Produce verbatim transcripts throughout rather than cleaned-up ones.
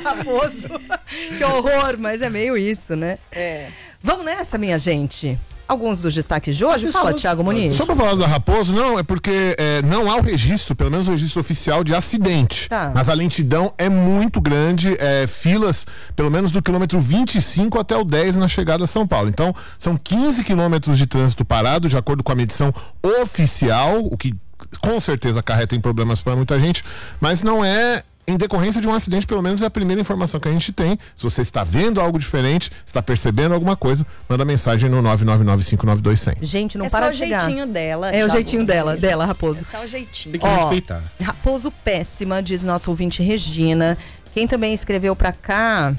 Raposo. Que horror, mas é meio isso, né? É. Vamos nessa, minha gente. Alguns dos destaques de hoje? Fala, Thiago Muniz. Só pra falar da Raposo, não, é porque é, não há o registro, pelo menos o registro oficial de acidente. Tá. Mas a lentidão é muito grande, é, filas pelo menos do quilômetro vinte e cinco até o dez na chegada a São Paulo. Então, são quinze quilômetros de trânsito parado, de acordo com a medição oficial, o que com certeza acarreta em problemas para muita gente, mas não é em decorrência de um acidente, pelo menos é a primeira informação que a gente tem. Se você está vendo algo diferente, está percebendo alguma coisa, manda mensagem no nove nove nove cinco nove dois zero zero. Gente, não é para só de o chegar. jeitinho dela. É o jeitinho dela, dela, Raposo. É só o jeitinho. Tem que Ó, respeitar. Raposo péssima, diz nosso ouvinte Regina. Quem também escreveu pra cá...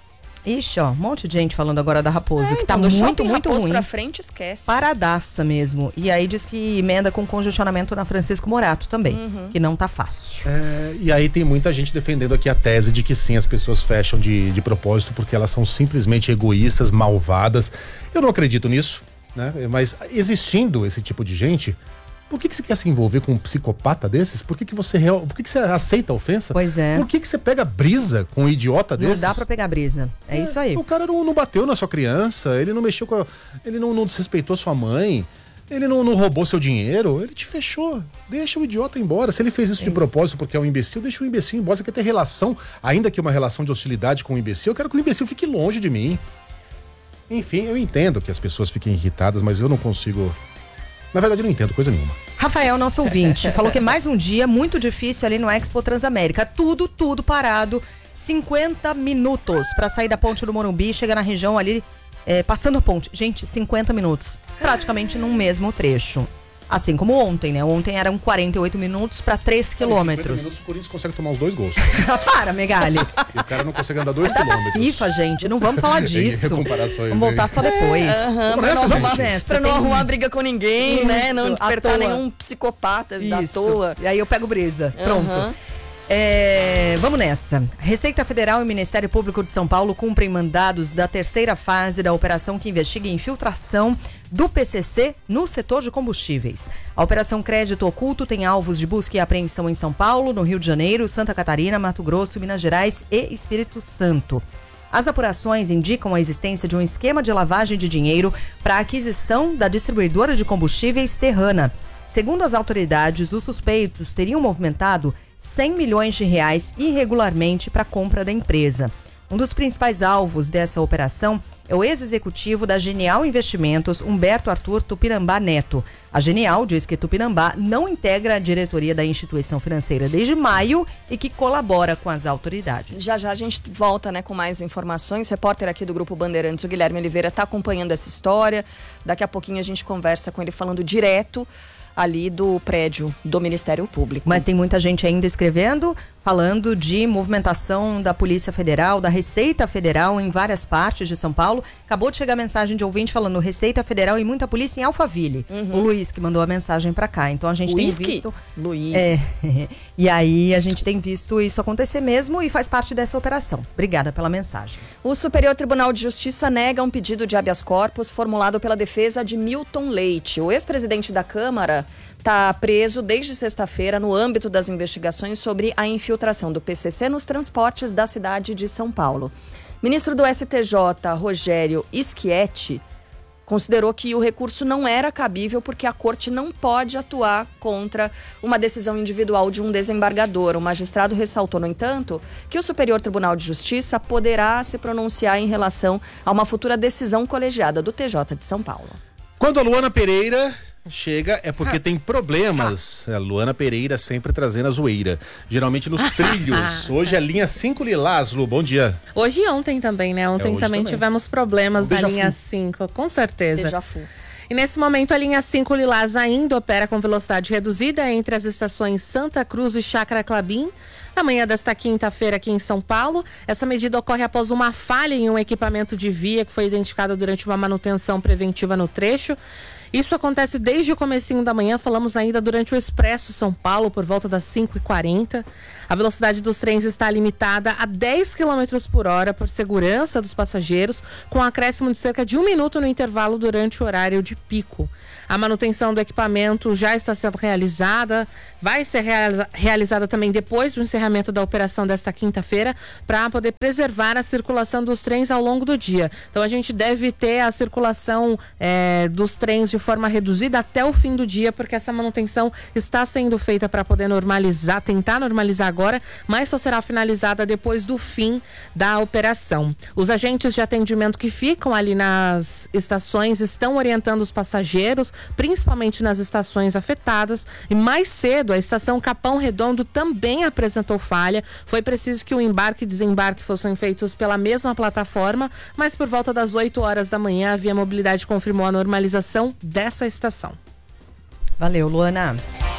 Ixi, ó, um monte de gente falando agora da Raposo, É, que tá então, do muito, shopping muito Raposo ruim. pra frente, esquece. Paradaça mesmo. E aí diz que emenda com congestionamento na Francisco Morato também, Uhum. que não tá fácil. É, e aí tem muita gente defendendo aqui a tese de que sim, as pessoas fecham de, de propósito porque elas são simplesmente egoístas, malvadas. Eu não acredito nisso, né? Mas existindo esse tipo de gente, por que, que você quer se envolver com um psicopata desses? Por que, que você real... Por que, que você aceita a ofensa? Pois é. Por que, que você pega brisa com um idiota Não desses? dá pra pegar brisa. É, é isso aí. O cara não, não bateu na sua criança, ele não mexeu com a... Ele não, não desrespeitou sua mãe, ele não, não roubou seu dinheiro, ele te fechou. Deixa o idiota embora. Se ele fez isso É de isso. propósito porque é um imbecil, deixa o imbecil embora. Você quer ter relação, ainda que uma relação de hostilidade com o imbecil, eu quero que o imbecil fique longe de mim. Enfim, eu entendo que as pessoas fiquem irritadas, mas eu não consigo... Na verdade, eu não entendo coisa nenhuma. Rafael, nosso ouvinte, falou que mais um dia muito difícil ali no Expo Transamérica. Tudo, tudo parado. cinquenta minutos pra sair da ponte do Morumbi e chegar na região ali, é, passando a ponte. Gente, cinquenta minutos. Praticamente num mesmo trecho. Assim como ontem, né? Ontem eram quarenta e oito minutos pra três quilômetros. minutos, o Corinthians consegue tomar os dois gols. Para, Megali. E o cara não consegue andar dois Data quilômetros. FIFA, gente. Não vamos falar disso. comparações Vamos voltar aí. só depois. Aham, Vamos pra nessa, não arrumar, gente. Nessa, pra não tem- arrumar briga com ninguém, né? Não Isso, despertar à toa. nenhum psicopata da Isso. toa. E aí eu pego brisa. Pronto. Aham. É, vamos nessa. Receita Federal e Ministério Público de São Paulo cumprem mandados da terceira fase da operação que investiga a infiltração do P C C no setor de combustíveis. A Operação Crédito Oculto tem alvos de busca e apreensão em São Paulo, no Rio de Janeiro, Santa Catarina, Mato Grosso, Minas Gerais e Espírito Santo. As apurações indicam a existência de um esquema de lavagem de dinheiro para a aquisição da distribuidora de combustíveis Terrana. Segundo as autoridades, os suspeitos teriam movimentado cem milhões de reais irregularmente para a compra da empresa. Um dos principais alvos dessa operação é o ex-executivo da Genial Investimentos, Humberto Arthur Tupinambá Neto. A Genial diz que Tupinambá não integra a diretoria da instituição financeira desde maio e que colabora com as autoridades. Já já a gente volta, né, com mais informações. Repórter aqui do Grupo Bandeirantes, o Guilherme Oliveira, está acompanhando essa história. Daqui a pouquinho a gente conversa com ele falando direto ali do prédio do Ministério Público. Mas tem muita gente ainda escrevendo, falando de movimentação da Polícia Federal, da Receita Federal em várias partes de São Paulo. Acabou de chegar a mensagem de ouvinte falando Receita Federal e muita polícia em Alphaville. Uhum. O Luiz que mandou a mensagem pra cá. Então a gente Whisky? tem visto... Luiz. É, e aí a gente tem visto isso acontecer mesmo e faz parte dessa operação. Obrigada pela mensagem. O Superior Tribunal de Justiça nega um pedido de habeas corpus formulado pela defesa de Milton Leite. O ex-presidente da Câmara está preso desde sexta-feira no âmbito das investigações sobre a infiltração do P C C nos transportes da cidade de São Paulo. Ministro do S T J, Rogério Schietti, considerou que o recurso não era cabível porque a corte não pode atuar contra uma decisão individual de um desembargador. O magistrado ressaltou, no entanto, que o Superior Tribunal de Justiça poderá se pronunciar em relação a uma futura decisão colegiada do T J de São Paulo. Quando a Luana Pereira chega é porque tem problemas. A Luana Pereira sempre trazendo a zoeira. Geralmente nos trilhos. Hoje é linha cinco Lilás, Lu. Bom dia. Hoje e ontem também, né? Ontem É, hoje também, também. tivemos problemas Um da déjà linha vu. cinco, com certeza. Déjà vu. E nesse momento a linha cinco Lilás ainda opera com velocidade reduzida entre as estações Santa Cruz e Chácara Clabim. Na manhã desta quinta-feira aqui em São Paulo, essa medida ocorre após uma falha em um equipamento de via que foi identificado durante uma manutenção preventiva no trecho. Isso acontece desde o comecinho da manhã, falamos ainda durante o Expresso São Paulo, por volta das cinco e quarenta. A velocidade dos trens está limitada a dez quilômetros por hora por segurança dos passageiros, com um acréscimo de cerca de um minuto no intervalo durante o horário de pico. A manutenção do equipamento já está sendo realizada, vai ser realiza- realizada também depois do encerramento da operação desta quinta-feira, para poder preservar a circulação dos trens ao longo do dia. Então a gente deve ter a circulação é, dos trens de forma reduzida até o fim do dia, porque essa manutenção está sendo feita para poder normalizar, tentar normalizar agora, mas só será finalizada depois do fim da operação. Os agentes de atendimento que ficam ali nas estações estão orientando os passageiros, principalmente nas estações afetadas, e mais cedo a estação Capão Redondo também apresentou falha. Foi preciso que o embarque e desembarque fossem feitos pela mesma plataforma, mas por volta das oito horas da manhã a Via Mobilidade confirmou a normalização dessa estação. Valeu, Luana.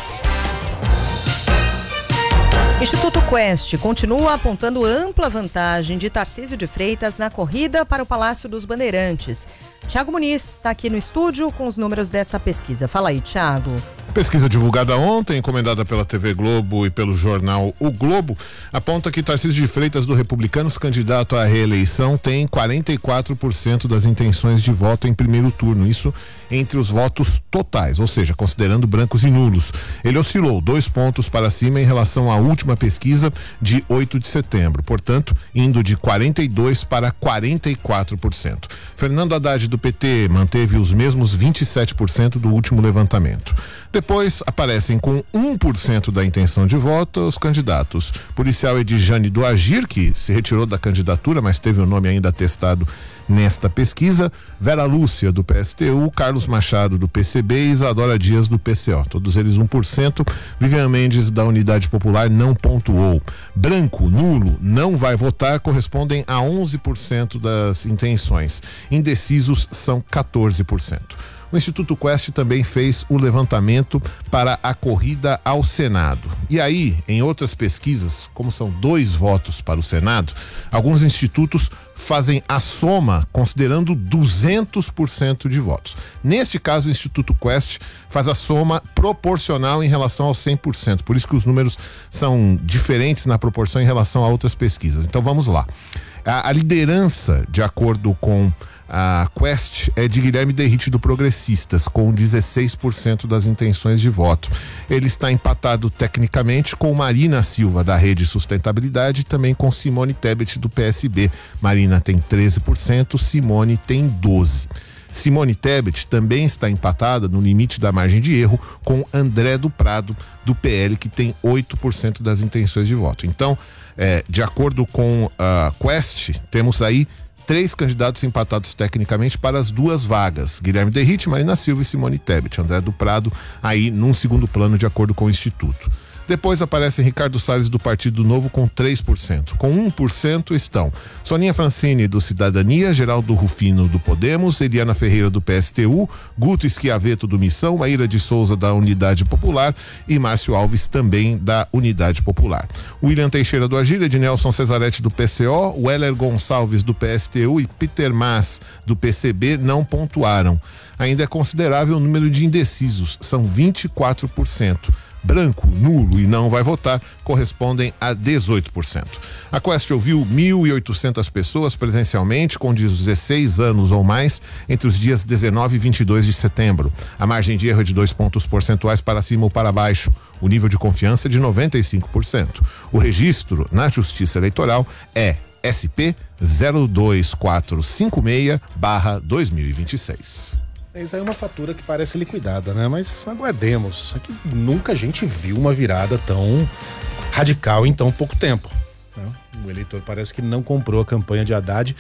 Instituto Quest continua apontando ampla vantagem de Tarcísio de Freitas na corrida para o Palácio dos Bandeirantes. Tiago Muniz está aqui no estúdio com os números dessa pesquisa. Fala aí, Tiago. Pesquisa divulgada ontem, encomendada pela T V Globo e pelo jornal O Globo, aponta que Tarcísio de Freitas, do Republicanos, candidato à reeleição, tem quarenta e quatro por cento das intenções de voto em primeiro turno. Isso entre os votos totais, ou seja, considerando brancos e nulos. Ele oscilou dois pontos para cima em relação à última pesquisa de oito de setembro, portanto, indo de quarenta e dois por cento para quarenta e quatro por cento. Fernando Haddad, do P T, manteve os mesmos vinte e sete por cento do último levantamento. Depois aparecem com um por cento da intenção de voto os candidatos. Policial Edjane do Agir, que se retirou da candidatura, mas teve o nome ainda atestado nesta pesquisa. Vera Lúcia, do P S T U, Carlos Machado, do P C B e Isadora Dias, do P C O. Todos eles um por cento. Vivian Mendes, da Unidade Popular, não pontuou. Branco, nulo, não vai votar, correspondem a onze por cento das intenções. Indecisos são quatorze por cento. O Instituto Quest também fez o levantamento para a corrida ao Senado. E aí, em outras pesquisas, como são dois votos para o Senado, alguns institutos fazem a soma considerando duzentos por cento de votos. Neste caso, o Instituto Quest faz a soma proporcional em relação aos cem por cento. Por isso que os números são diferentes na proporção em relação a outras pesquisas. Então vamos lá. A, a liderança, de acordo com a Quest, é de Guilherme Derrite, do Progressistas, com dezesseis por cento das intenções de voto. Ele está empatado tecnicamente com Marina Silva, da Rede Sustentabilidade, e também com Simone Tebet, do P S B. Marina tem treze por cento, Simone tem doze por cento. Simone Tebet também está empatada no limite da margem de erro com André do Prado, do P L, que tem oito por cento das intenções de voto. Então, é, de acordo com a Quest, temos aí três candidatos empatados tecnicamente para as duas vagas: Guilherme Derrite, Marina Silva e Simone Tebet. André do Prado aí num segundo plano, de acordo com o Instituto. Depois aparece Ricardo Salles, do Partido Novo, com três por cento. Com um por cento estão Soninha Francini, do Cidadania, Geraldo Rufino, do Podemos, Eliana Ferreira, do P S T U, Guto Schiavetto, do Missão, Maíra de Souza, da Unidade Popular, e Márcio Alves, também da Unidade Popular. William Teixeira, do Agir, Ednelson Cesaretti, do P C O, Weller Gonçalves, do P S T U e Peter Mas, do P C B, não pontuaram. Ainda é considerável o número de indecisos, são vinte e quatro por cento. Branco, nulo e não vai votar correspondem a dezoito por cento. A Quest ouviu mil e oitocentas pessoas presencialmente com dezesseis anos ou mais entre os dias dezenove e vinte e dois de setembro. A margem de erro é de dois pontos percentuais para cima ou para baixo. O nível de confiança é de noventa e cinco por cento. O registro na Justiça Eleitoral é S P zero dois quatro cinco seis barra dois mil e vinte e seis. Isso aí é uma fatura que parece liquidada, né? Mas aguardemos. É que nunca a gente viu uma virada tão radical em tão pouco tempo, né? O eleitor parece que não comprou a campanha de Haddad.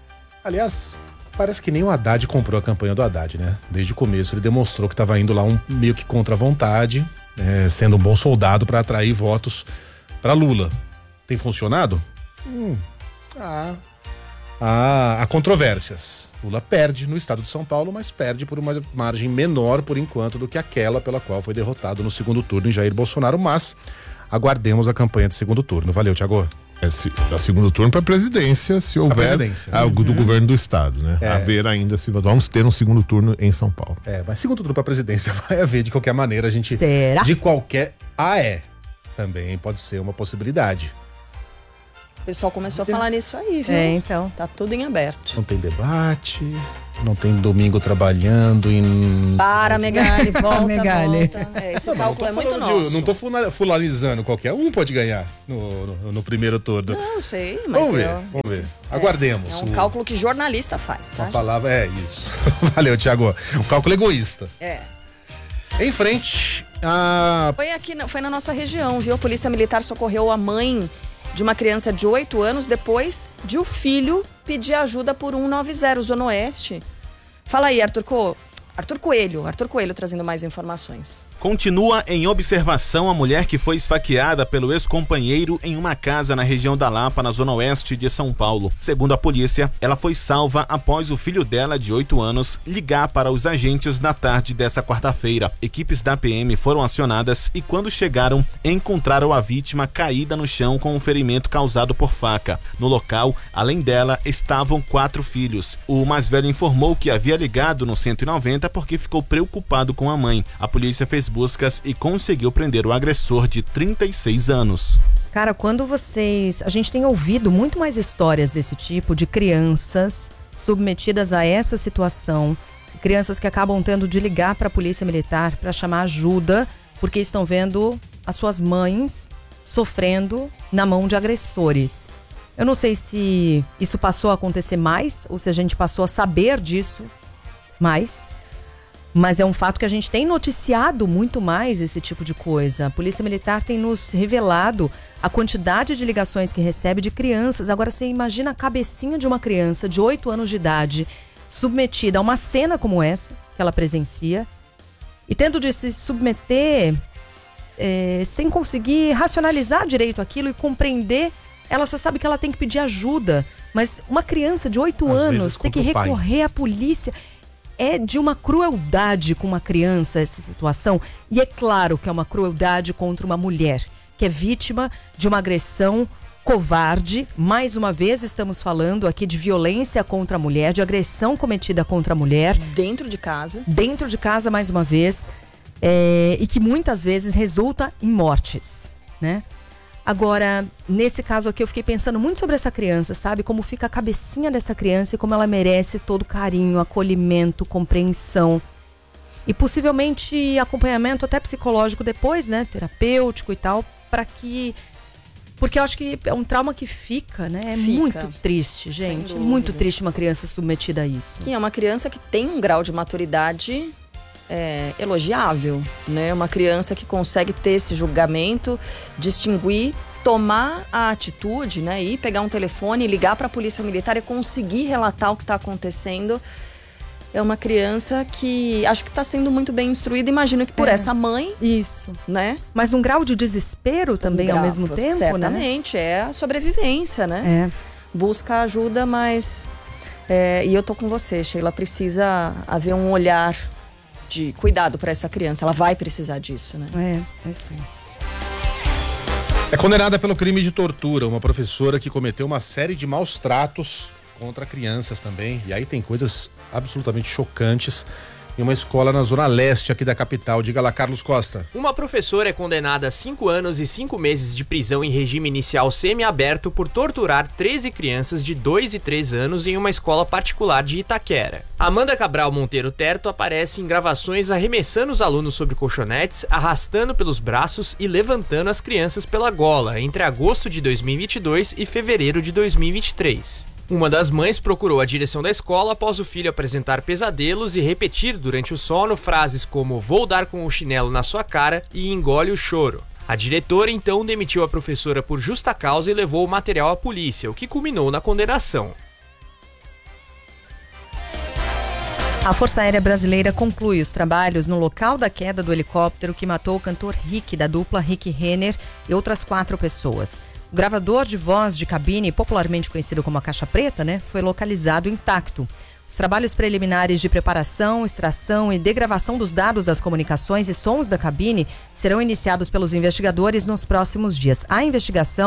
Aliás, parece que nem o Haddad comprou a campanha do Haddad, né? Desde o começo ele demonstrou que estava indo lá um, meio que contra a vontade, é, sendo um bom soldado para atrair votos para Lula. Tem funcionado? Hum, ah... Há, há controvérsias. Lula perde no estado de São Paulo, mas perde por uma margem menor, por enquanto, do que aquela pela qual foi derrotado no segundo turno em Jair Bolsonaro, mas aguardemos a campanha de segundo turno. Valeu, Thiago. É, se, a segundo turno para a presidência, se houver presidência, algo do uhum. governo do estado, né? É. Haver ainda, se vamos ter um segundo turno em São Paulo. É, mas segundo turno para a presidência vai haver de qualquer maneira, a gente... Será? De qualquer... Ah, é. Também pode ser uma possibilidade. O pessoal começou a falar nisso aí, viu? É, então. Tá tudo em aberto. Não tem debate, não tem domingo trabalhando em... Para, Megali, volta, Megali. volta. É, esse Não, cálculo é não tô muito falando de- nosso. não tô fula- fulanizando, qualquer um pode ganhar no, no, no primeiro turno. Não, sei, mas Vamos ver, eu- vamos ver. É, Aguardemos. É um O- cálculo que jornalista faz, tá? A palavra é isso. Valeu, Thiago. Um cálculo egoísta. É. Em frente, a... Foi aqui, na- foi na nossa região, viu? A Polícia Militar socorreu a mãe de uma criança de oito anos depois de o filho pedir ajuda por cento e noventa, Zona Oeste. Fala aí, Arthur, Co... Arthur Coelho. Arthur Coelho trazendo mais informações. Continua em observação a mulher que foi esfaqueada pelo ex-companheiro em uma casa na região da Lapa, na zona oeste de São Paulo. Segundo a polícia, ela foi salva após o filho dela, de oito anos, ligar para os agentes na tarde desta quarta-feira. Equipes da P M foram acionadas e, quando chegaram, encontraram a vítima caída no chão com um ferimento causado por faca. No local, além dela, estavam quatro filhos. O mais velho informou que havia ligado no cento e noventa porque ficou preocupado com a mãe. A polícia fez buscas e conseguiu prender o agressor de trinta e seis anos. Cara, quando vocês... A gente tem ouvido muito mais histórias desse tipo, de crianças submetidas a essa situação. Crianças que acabam tendo de ligar para a polícia militar para chamar ajuda, porque estão vendo as suas mães sofrendo na mão de agressores. Eu não sei se isso passou a acontecer mais, ou se a gente passou a saber disso mais. Mas é um fato que a gente tem noticiado muito mais esse tipo de coisa. A Polícia Militar tem nos revelado a quantidade de ligações que recebe de crianças. Agora você imagina a cabecinha de uma criança de oito anos de idade submetida a uma cena como essa que ela presencia e tendo de se submeter é, sem conseguir racionalizar direito aquilo e compreender. Ela só sabe que ela tem que pedir ajuda. Mas uma criança de oito Às anos vezes tem que contra o pai. recorrer à polícia. É de uma crueldade com uma criança essa situação. E é claro que é uma crueldade contra uma mulher, que é vítima de uma agressão covarde. Mais uma vez estamos falando aqui de violência contra a mulher, de agressão cometida contra a mulher. Dentro de casa. Dentro de casa, mais uma vez. É, e que muitas vezes resulta em mortes, né? Agora, nesse caso aqui, eu fiquei pensando muito sobre essa criança, sabe? Como fica a cabecinha dessa criança e como ela merece todo carinho, acolhimento, compreensão. E possivelmente acompanhamento até psicológico depois, né? Terapêutico e tal, para que... Porque eu acho que é um trauma que fica, né? É Fica. muito triste, gente. É dúvida. muito triste uma criança submetida a isso. Que é uma criança que tem um grau de maturidade é, elogiável, né? Uma criança que consegue ter esse julgamento, distinguir, tomar a atitude, né? Ir pegar um telefone, ligar para a polícia militar e conseguir relatar o que está acontecendo. É uma criança que acho que está sendo muito bem instruída. Imagino que por É. essa mãe, Isso. né? Mas um grau de desespero também ao Grau, mesmo tempo, certamente, é a sobrevivência, né? né? É. Busca ajuda, mas... é, e eu tô com você, Sheila. Precisa haver um olhar de cuidado para essa criança. Ela vai precisar disso, né? É, é sim. É condenada pelo crime de tortura uma professora que cometeu uma série de maus tratos contra crianças também. E aí tem coisas absolutamente chocantes em uma escola na zona leste aqui da capital. Diga lá, Carlos Costa. Uma professora é condenada a cinco anos e cinco meses de prisão em regime inicial semiaberto por torturar treze crianças de dois e três anos em uma escola particular de Itaquera. Amanda Cabral Monteiro Terto aparece em gravações arremessando os alunos sobre colchonetes, arrastando pelos braços e levantando as crianças pela gola entre agosto de dois mil e vinte e dois e fevereiro de dois mil e vinte e três. Uma das mães procurou a direção da escola após o filho apresentar pesadelos e repetir durante o sono frases como "vou dar com o chinelo na sua cara" e "engole o choro". A diretora então demitiu a professora por justa causa e levou o material à polícia, o que culminou na condenação. A Força Aérea Brasileira conclui os trabalhos no local da queda do helicóptero que matou o cantor Rick, da dupla Rick Renner, e outras quatro pessoas. O gravador de voz de cabine, popularmente conhecido como a caixa preta, né, foi localizado intacto. Os trabalhos preliminares de preparação, extração e degravação dos dados das comunicações e sons da cabine serão iniciados pelos investigadores nos próximos dias. A investigação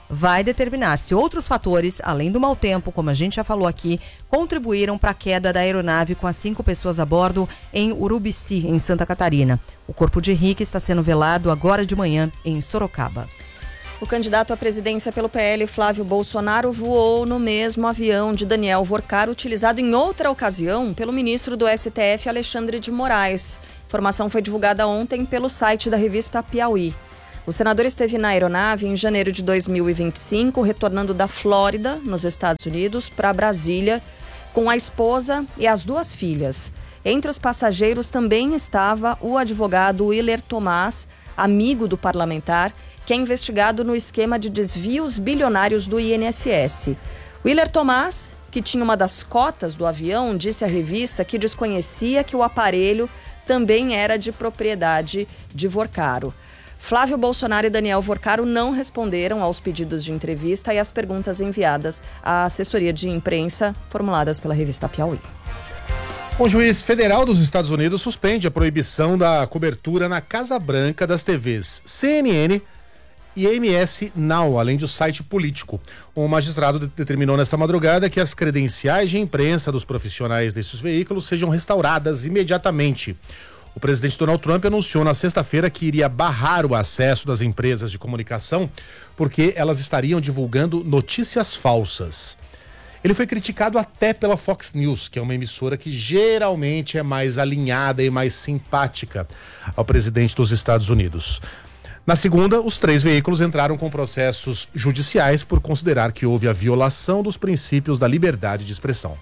vai determinar se outros fatores, além do mau tempo, como a gente já falou aqui, contribuíram para a queda da aeronave com as cinco pessoas a bordo em Urubici, em Santa Catarina. O corpo de Henrique está sendo velado agora de manhã em Sorocaba. O candidato à presidência pelo P L, Flávio Bolsonaro, voou no mesmo avião de Daniel Vorcar, utilizado em outra ocasião pelo ministro do S T F, Alexandre de Moraes. A informação foi divulgada ontem pelo site da revista Piauí. O senador esteve na aeronave em janeiro de dois mil e vinte e cinco, retornando da Flórida, nos Estados Unidos, para Brasília, com a esposa e as duas filhas. Entre os passageiros também estava o advogado Willer Tomás, amigo do parlamentar, que é investigado no esquema de desvios bilionários do I N S S. Willer Tomás, que tinha uma das cotas do avião, disse à revista que desconhecia que o aparelho também era de propriedade de Vorcaro. Flávio Bolsonaro e Daniel Vorcaro não responderam aos pedidos de entrevista e às perguntas enviadas à assessoria de imprensa formuladas pela revista Piauí. Um juiz federal dos Estados Unidos suspende a proibição da cobertura na Casa Branca das T Vs C N N e M S Now, além do site político. O magistrado determinou nesta madrugada que as credenciais de imprensa dos profissionais desses veículos sejam restauradas imediatamente. O presidente Donald Trump anunciou na sexta-feira que iria barrar o acesso das empresas de comunicação porque elas estariam divulgando notícias falsas. Ele foi criticado até pela Fox News, que é uma emissora que geralmente é mais alinhada e mais simpática ao presidente dos Estados Unidos. Na segunda, os três veículos entraram com processos judiciais por considerar que houve a violação dos princípios da liberdade de expressão.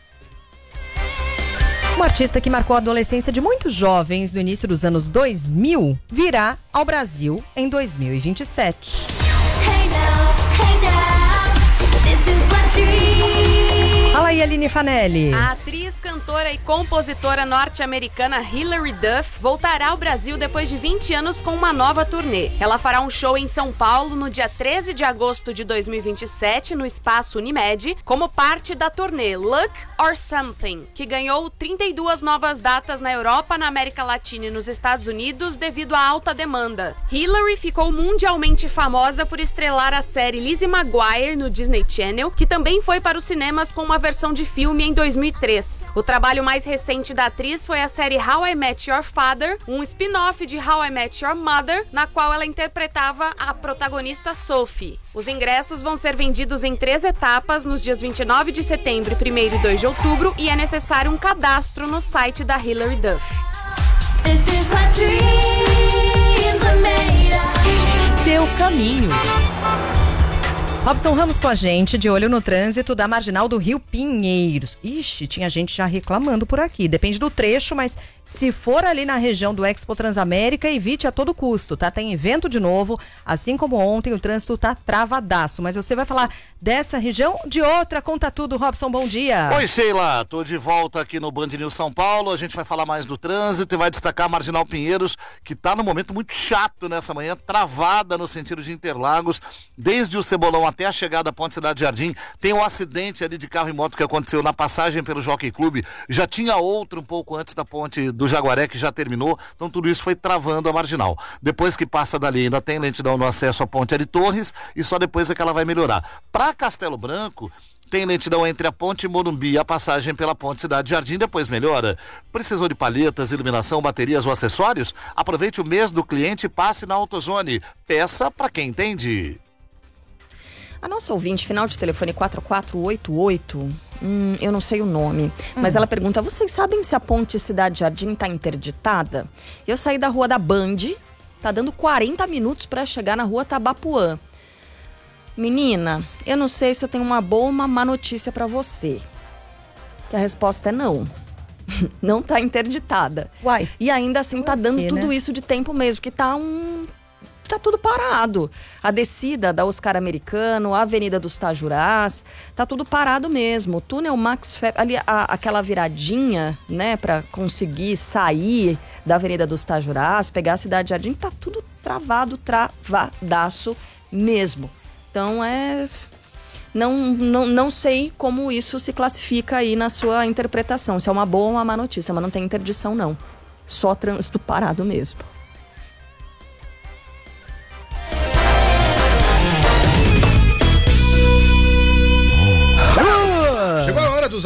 Um artista que marcou a adolescência de muitos jovens no início dos anos dois mil virá ao Brasil em dois mil e vinte e sete. Hey now, hey now, this is what dreams. Fala aí, Aline Fanelli. A atriz, cantora e compositora norte-americana Hilary Duff voltará ao Brasil depois de vinte anos com uma nova turnê. Ela fará um show em São Paulo no dia treze de agosto de dois mil e vinte e sete, no Espaço Unimed, como parte da turnê Luck or Something, que ganhou trinta e duas novas datas na Europa, na América Latina e nos Estados Unidos devido à alta demanda. Hilary ficou mundialmente famosa por estrelar a série Lizzie McGuire no Disney Channel, que também foi para os cinemas com uma versão de filme em dois mil e três. O trabalho mais recente da atriz foi a série How I Met Your Father, um spin-off de How I Met Your Mother, na qual ela interpretava a protagonista Sophie. Os ingressos vão ser vendidos em três etapas nos dias vinte e nove de setembro, primeiro e dois de outubro, e é necessário um cadastro no site da Hilary Duff. This is what dreams are made of. Seu caminho. Robson Ramos com a gente, de olho no trânsito da Marginal do Rio Pinheiros. Ixi, tinha gente já reclamando por aqui. Depende do trecho, mas se for ali na região do Expo Transamérica, evite a todo custo, tá? Tem evento de novo, assim como ontem o trânsito tá travadaço. Mas você vai falar dessa região, de outra, conta tudo. Robson, bom dia. Oi, Sheila, tô de volta aqui no Band News São Paulo. A gente vai falar mais do trânsito e vai destacar a Marginal Pinheiros, que tá num momento muito chato nessa manhã, travada no sentido de Interlagos, desde o Cebolão até a chegada à Ponte Cidade Jardim. Tem um acidente ali de carro e moto que aconteceu na passagem pelo Jockey Clube. Já tinha outro um pouco antes da ponte do Jaguaré, que já terminou. Então tudo isso foi travando a Marginal. Depois que passa dali, ainda tem lentidão no acesso à Ponte Ari Torres e só depois é que ela vai melhorar. Para Castelo Branco, tem lentidão entre a Ponte Morumbi e a passagem pela Ponte Cidade Jardim, depois melhora. Precisou de palhetas, iluminação, baterias ou acessórios? Aproveite o mês do cliente e passe na AutoZone. Peça para quem entende. A nossa ouvinte, final de telefone quatro quatro oito oito, hum, eu não sei o nome, hum. mas ela pergunta, vocês sabem se a Ponte Cidade Jardim tá interditada? Eu saí da rua da Band, tá dando quarenta minutos para chegar na rua Tabapuã. Menina, eu não sei se eu tenho uma boa ou uma má notícia para você. Que a resposta é não. Não tá interditada. Uai. E ainda assim tá dando quê, tudo né? isso de tempo mesmo, que tá um... tá tudo parado. A descida da Oscar Americano, a Avenida dos Tajurás, tá tudo parado mesmo. O túnel Max Fe... ali a, aquela viradinha, né, para conseguir sair da Avenida dos Tajurás, pegar a Cidade Jardim, tá tudo travado, travadaço mesmo. Então é... Não, não, não sei como isso se classifica aí na sua interpretação, se é uma boa ou uma má notícia, mas não tem interdição não. Só trânsito parado mesmo.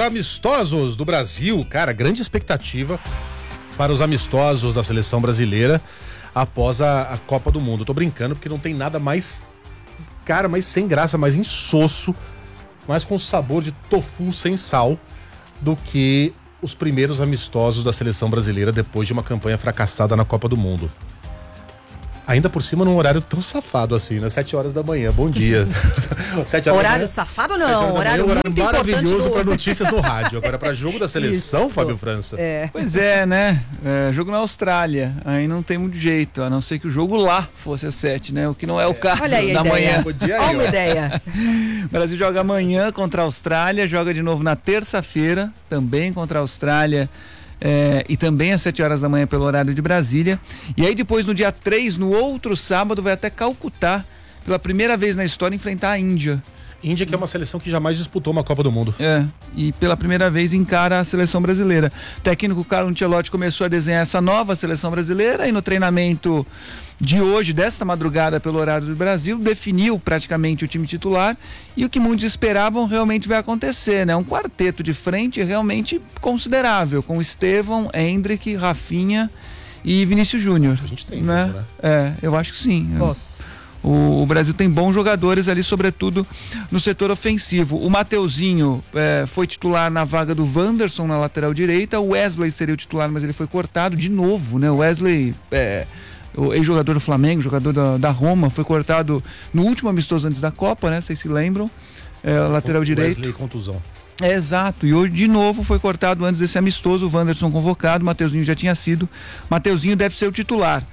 amistosos do Brasil. Cara, grande expectativa para os amistosos da seleção brasileira após a, a Copa do Mundo. Tô brincando porque não tem nada mais, cara, mais sem graça, mais insosso, mais com sabor de tofu sem sal do que os primeiros amistosos da seleção brasileira depois de uma campanha fracassada na Copa do Mundo. Ainda por cima num horário tão safado assim, né? Sete horas da manhã, bom dia. Sete horas horário da manhã, safado não, horário, manhã, muito horário maravilhoso do... para notícias no rádio. Agora para jogo da seleção, Isso. Fábio França. É. Pois é, né? É, jogo na Austrália, aí não tem muito jeito, a não ser que o jogo lá fosse às sete, né? O que não é o caso Olha aí da a manhã. ideia. Olha uma ideia. O Brasil joga amanhã contra a Austrália, joga de novo na terça-feira, também contra a Austrália. É, e também às sete horas da manhã pelo horário de Brasília. E aí depois no dia três, no outro sábado, vai até Calcutá, pela primeira vez na história, enfrentar a Índia. Índia, que é uma seleção que jamais disputou uma Copa do Mundo. É, e pela primeira vez encara a seleção brasileira. O técnico Carlo Ancelotti começou a desenhar essa nova seleção brasileira e no treinamento de hoje, desta madrugada pelo horário do Brasil, definiu praticamente o time titular e o que muitos esperavam realmente vai acontecer, né? Um quarteto de frente realmente considerável, com Estevão, Hendrick, Rafinha e Vinícius Júnior. A gente tem, né? Mesmo, né? É, eu acho que sim. Posso. O, o Brasil tem bons jogadores ali, sobretudo no setor ofensivo. O Mateuzinho é, foi titular na vaga do Wanderson na lateral direita. O Wesley seria o titular, mas ele foi cortado de novo, né? O Wesley, é, o ex-jogador do Flamengo, jogador da, da Roma, foi cortado no último amistoso antes da Copa, né? Vocês se lembram? É, lateral direito. Wesley contusão. É, exato, e hoje de novo foi cortado antes desse amistoso, o Wanderson convocado, o Mateuzinho já tinha sido. Mateuzinho deve ser o titular.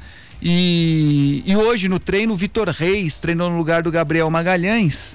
E, e hoje no treino o Vitor Reis treinou no lugar do Gabriel Magalhães,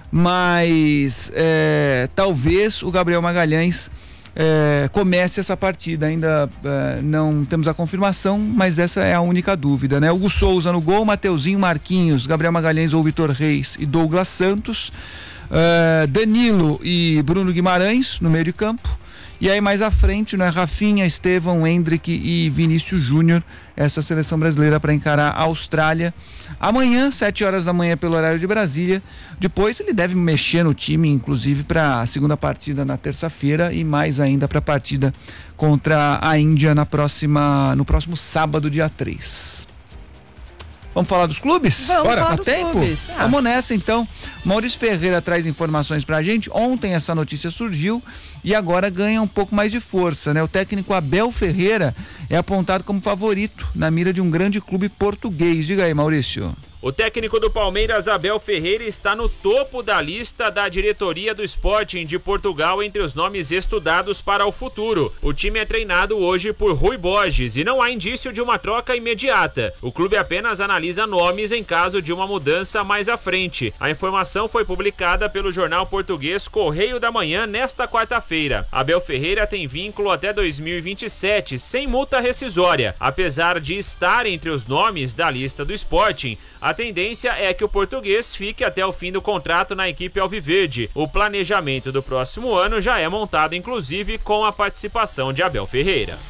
mas é, talvez o Gabriel Magalhães é, comece essa partida, ainda é, não temos a confirmação, mas essa é a única dúvida, né? Hugo Souza no gol, Mateuzinho, Marquinhos, Gabriel Magalhães ou Vitor Reis e Douglas Santos, é, Danilo e Bruno Guimarães no meio de campo. E aí mais à frente, né, Rafinha, Estevão, Hendrick e Vinícius Júnior, essa seleção brasileira para encarar a Austrália. Amanhã, sete horas da manhã pelo horário de Brasília. Depois ele deve mexer no time, inclusive para a segunda partida na terça-feira e mais ainda para a partida contra a Índia na próxima, no próximo sábado, dia três. Vamos falar dos clubes? Vamos Bora, falar a dos tempo? clubes. Ah. Vamos nessa então. Maurício Ferreira traz informações pra gente. Ontem essa notícia surgiu e agora ganha um pouco mais de força, né? O técnico Abel Ferreira é apontado como favorito na mira de um grande clube português. Diga aí, Maurício. O técnico do Palmeiras, Abel Ferreira, está no topo da lista da diretoria do Sporting de Portugal entre os nomes estudados para o futuro. O time é treinado hoje por Rui Borges e não há indício de uma troca imediata. O clube apenas analisa nomes em caso de uma mudança mais à frente. A informação foi publicada pelo jornal português Correio da Manhã nesta quarta-feira. Abel Ferreira tem vínculo até dois mil e vinte e sete, sem multa rescisória. Apesar de estar entre os nomes da lista do Sporting, a tendência é que o português fique até o fim do contrato na equipe alviverde. O planejamento do próximo ano já é montado, inclusive, com a participação de Abel Ferreira.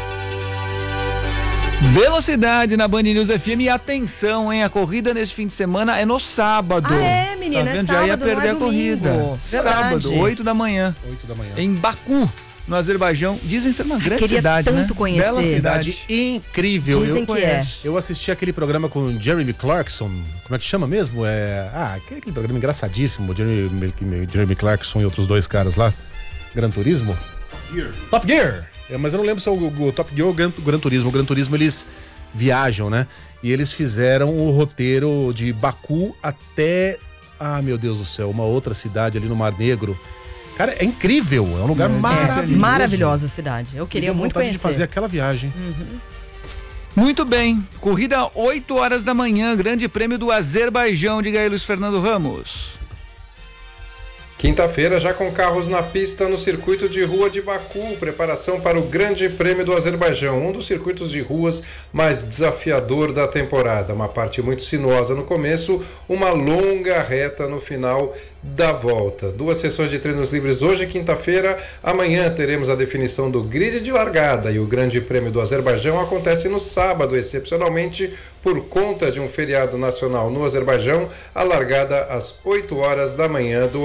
Velocidade na Band News F M e atenção, hein? A corrida nesse fim de semana é no sábado. Ah, é, menina, tá é vendo? sábado, Já ia não perder é a corrida. domingo. Sábado, oito da manhã. oito da manhã. Em Baku, no Azerbaijão. Dizem ser uma grande Queria cidade, tanto né? conhecer. Bela cidade. Cidade incrível. Dizem eu, que é. Eu assisti aquele programa com o Jeremy Clarkson. Como é que chama mesmo? É, ah, aquele programa engraçadíssimo. Jeremy, Jeremy Clarkson e outros dois caras lá. Gran Turismo? Gear. Top Gear! É, mas eu não lembro se é o, o Top Gear ou o Gran, o Gran Turismo. O Gran Turismo eles viajam, né? E eles fizeram o roteiro de Baku até, ah, meu Deus do céu, uma outra cidade ali no Mar Negro. Cara, é incrível, é um lugar é, maravilhoso. É, maravilhosa a cidade. Eu queria muito conhecer. De fazer aquela viagem. Uhum. Muito bem, corrida oito horas da manhã, Grande Prêmio do Azerbaijão, diga aí, Luiz Fernando Ramos. Quinta-feira, já com carros na pista no circuito de rua de Baku, preparação para o Grande Prêmio do Azerbaijão, um dos circuitos de ruas mais desafiador da temporada. Uma parte muito sinuosa no começo, uma longa reta no final da volta. Duas sessões de treinos livres hoje, quinta-feira. Amanhã teremos a definição do grid de largada e o Grande Prêmio do Azerbaijão acontece no sábado, excepcionalmente por conta de um feriado nacional no Azerbaijão, a largada às oito horas da manhã do horário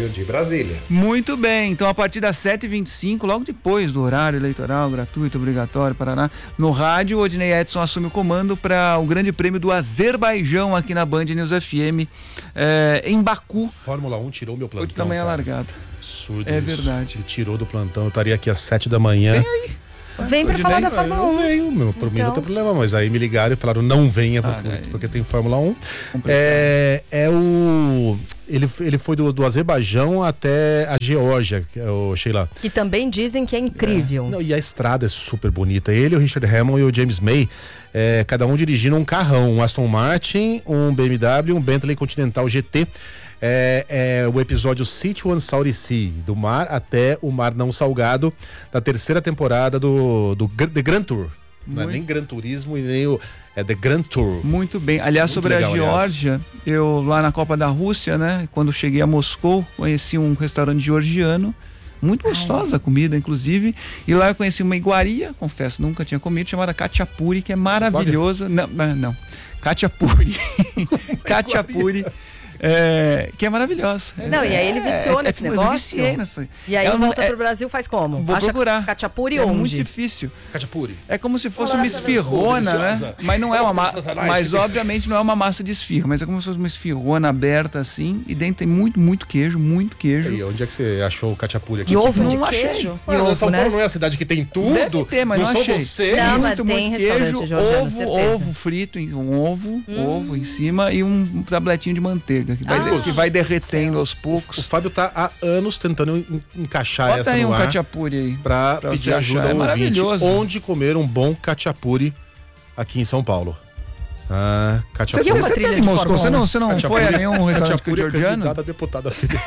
horário de Brasília. Muito bem, então a partir das sete e vinte e cinco, logo depois do horário eleitoral, gratuito, obrigatório, Paraná, no rádio, o Odinei Edson assume o comando para o Grande Prêmio do Azerbaijão aqui na Band News F M, é, em Baku. Fórmula um tirou meu plantão. Hoje também é largada. Absurdo. É isso. verdade. Ele tirou do plantão, eu estaria aqui às sete da manhã. Vem aí. Vem pra falar da Fórmula um. Eu venho, meu, por mim não tem problema, mas aí me ligaram e falaram não venha porque, Ah, porque tem Fórmula um. É, é o ele, ele foi do, do Azerbaijão até a Geórgia, que é o Sheila. Que também dizem que é incrível. Não, e a estrada é super bonita. Ele, o Richard Hammond e o James May, é, cada um dirigindo um carrão, um Aston Martin, um B M W, um Bentley Continental G T. É, é o episódio City on Salty Sea, do mar até o mar não salgado, da terceira temporada do, do The Grand Tour. Não é nem Gran Turismo e nem o. É The Grand Tour. Muito bem. Aliás, Muito sobre legal, a Geórgia, aliás. eu lá na Copa da Rússia, né? Quando cheguei a Moscou, conheci um restaurante georgiano. Muito gostosa a comida, inclusive. E lá eu conheci uma iguaria, confesso, nunca tinha comido, chamada Khachapuri, que é maravilhosa. Não, não. Khachapuri. Khachapuri. É, que é maravilhosa. Não, e aí ele viciou é, nesse é, negócio. Eu viciei nessa. E aí Ela ele volta é, pro Brasil, faz como? Vou Acha procurar. Khachapuri é onde? muito difícil. Khachapuri. É como se fosse Olá, uma esfirrona, né? deliciosa. Mas não é uma massa. Satanás. Mas obviamente não é uma massa de esfirra, mas é como se fosse uma esfirrona aberta assim. E dentro tem muito, muito queijo, muito queijo. E onde é que você achou o Khachapuri aqui? E ovo não de achei. queijo? Ué, E ovo, São né? Paulo não é a cidade que tem tudo? Deve ter, mas não, não sou achei. você. Não, mas Muito, tem muito restaurante queijo, georgiano, ovo, certeza. ovo frito, um ovo, ovo em cima e um tabletinho de manteiga que vai, Ah, que vai derretendo aos poucos. O Fábio tá há anos tentando en- encaixar Bota essa aí no um ar Khachapuri aí. pra, pra pedir você ajuda achar. É ao ouvinte. maravilhoso. Onde comer um bom Khachapuri aqui em São Paulo. Ah, Você, Khachapuri. uma você trilha teve de em Moscou? Fórmula Você um. não, você não Khachapuri- foi a nenhum restaurante Khachapuri é georgiano? candidata a deputada federal.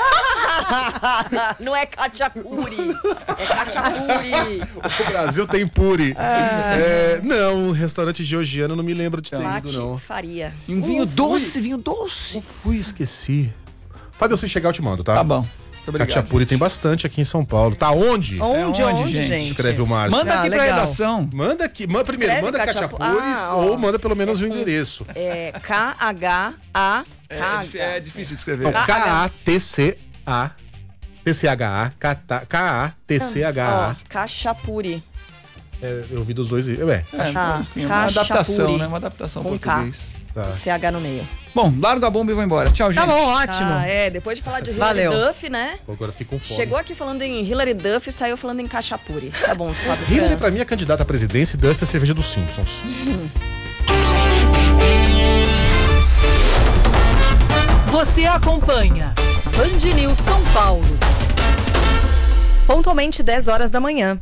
Não é Khachapuri, é Khachapuri. O Brasil tem puri. É, não, um restaurante georgiano não me lembro de ter ido, Mate não. faria. E um vinho Uh, fui. doce, vinho doce. Eu fui, esqueci. Fábio, se chegar eu te mando, tá? Tá bom. Muito obrigado, Khachapuri tem bastante aqui em São Paulo. Tá onde? Onde, É onde, onde, gente? gente? Escreve o Márcio. Manda Ah, aqui pra legal. redação. Manda aqui, manda, primeiro, Escreve manda Khachapu- Khachapures Ah, ó. ou manda pelo menos o endereço. É K H A É, K dif- é difícil escrever. Não, K A T C A T C H A K A T C H Ó, A. Khachapuri. É, eu vi dos dois. e- Ué, É, Tá, enfim, uma adaptação, Khachapuri. né? Uma adaptação Com K. português. tá. C H no meio. Bom, largo a bomba e vou embora. Tchau, gente. Tá bom, ótimo. Ah, é, depois de falar de Hilary Valeu. Duff, né? Pô, agora eu fiquei com fome. Chegou aqui falando em Hilary Duff e saiu falando em Khachapuri. Tá bom, Fábio Hillary, França. pra mim, é candidata à presidência e Duff é a cerveja dos Simpsons. Você acompanha Band News São Paulo. Pontualmente dez horas da manhã.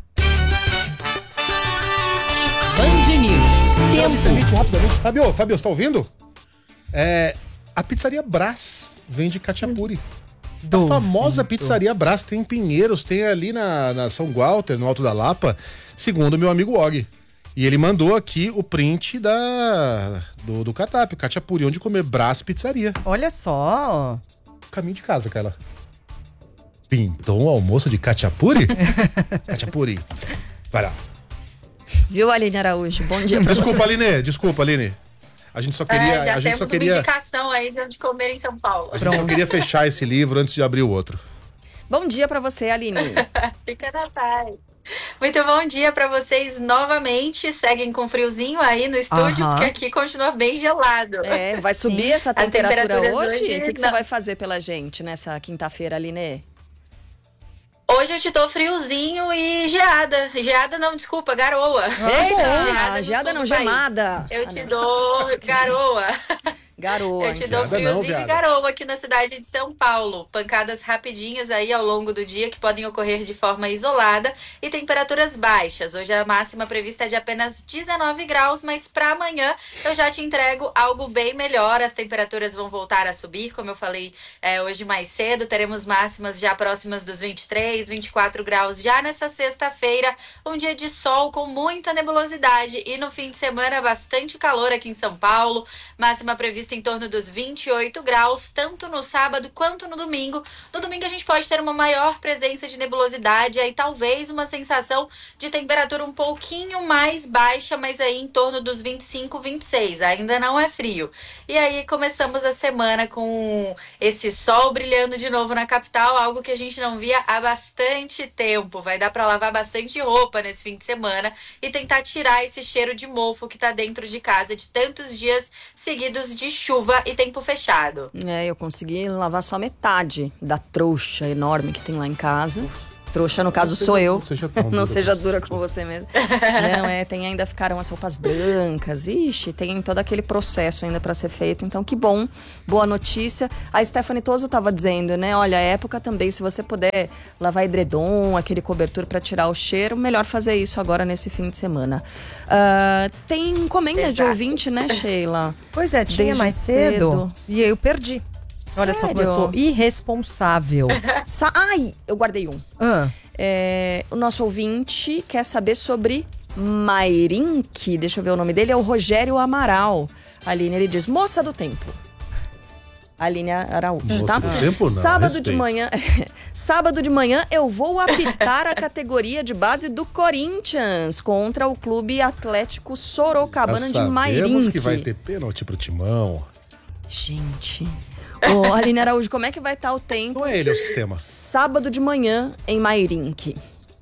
Band News. Tempo. Muito rapidamente. Fábio, Fábio, você tá ouvindo? É, a pizzaria Brás vende Khachapuri. A famosa pizzaria Brás tem em Pinheiros, tem ali na, na São Walter, no Alto da Lapa, segundo meu amigo Og. E ele mandou aqui o print da, do, do cardápio, Khachapuri, onde comer Brás Pizzaria. Olha só. Caminho de casa, Carla. Pintou um almoço de Khachapuri? Khachapuri. Vai lá. Viu, Aline Araújo? Bom dia pra Desculpa, você. Aline, desculpa, Aline. A gente só queria. É, já a gente temos só uma queria. indicação aí de onde comer em São Paulo. A gente só queria fechar esse livro antes de abrir o outro. Bom dia pra você, Aline. Fica na paz. Muito bom dia pra vocês novamente. Seguem com friozinho aí no estúdio, Aham. porque aqui continua bem gelado. É, vai subir Sim. essa As temperatura temperaturas hoje? hoje, O que, que você não. vai fazer pela gente nessa quinta-feira, Aline? Hoje eu te dou friozinho e geada. Geada não, desculpa, garoa. Eita, no geada sul não, do país. gemada. Eu Ah, te não. dou garoa. Garoa. Eu te hein? dou Geada não, friozinho viada. e garoa aqui na cidade de São Paulo. Pancadas rapidinhas aí ao longo do dia que podem ocorrer de forma isolada e temperaturas baixas. Hoje a máxima prevista é de apenas dezenove graus, mas para amanhã eu já te entrego algo bem melhor. As temperaturas vão voltar a subir, como eu falei é, hoje mais cedo. Teremos máximas já próximas dos vinte e três, vinte e quatro graus já nessa sexta-feira. Um dia de sol com muita nebulosidade e no fim de semana bastante calor aqui em São Paulo. Máxima prevista prevista em torno dos vinte e oito graus, tanto no sábado quanto no domingo. No domingo a gente pode ter uma maior presença de nebulosidade, aí talvez uma sensação de temperatura um pouquinho mais baixa, mas aí em torno dos vinte e cinco, vinte e seis. Ainda não é frio. E aí começamos a semana com esse sol brilhando de novo na capital, algo que a gente não via há bastante tempo. Vai dar para lavar bastante roupa nesse fim de semana e tentar tirar esse cheiro de mofo que tá dentro de casa de tantos dias seguidos de chuva e tempo fechado. É, eu consegui lavar só metade da trouxa enorme que tem lá em casa. Trouxa, no caso, sou eu. Não seja, tão não seja dura com você mesmo. Não, é, tem ainda ficaram as roupas brancas. Ixi, tem todo aquele processo ainda pra ser feito. Então, que bom. Boa notícia. A Stephanie Toso tava dizendo, né? Olha, a época também, se você puder lavar edredom, aquele cobertor pra tirar o cheiro, melhor fazer isso agora nesse fim de semana. Uh, tem encomenda Exato. de ouvinte, né, Sheila? Pois é, tinha Desde mais cedo, cedo e eu perdi. Olha só como eu sou irresponsável. Sa- Ai, eu guardei um. Ah. É, o nosso ouvinte quer saber sobre Mairink. Deixa eu ver o nome dele. É o Rogério Amaral. Aline, ele diz, moça do tempo. Aline Araújo, moça tá? do tempo, não. Sábado Respeito. de manhã. Sábado de manhã eu vou apitar a categoria de base do Corinthians contra o Clube Atlético Sorocabana Já de Mairink. que vai ter pênalti pro Timão. Gente... Ô, Aline Araújo, como é que vai estar o tempo? Não é ele, é o sistema. Sábado de manhã em Mairink.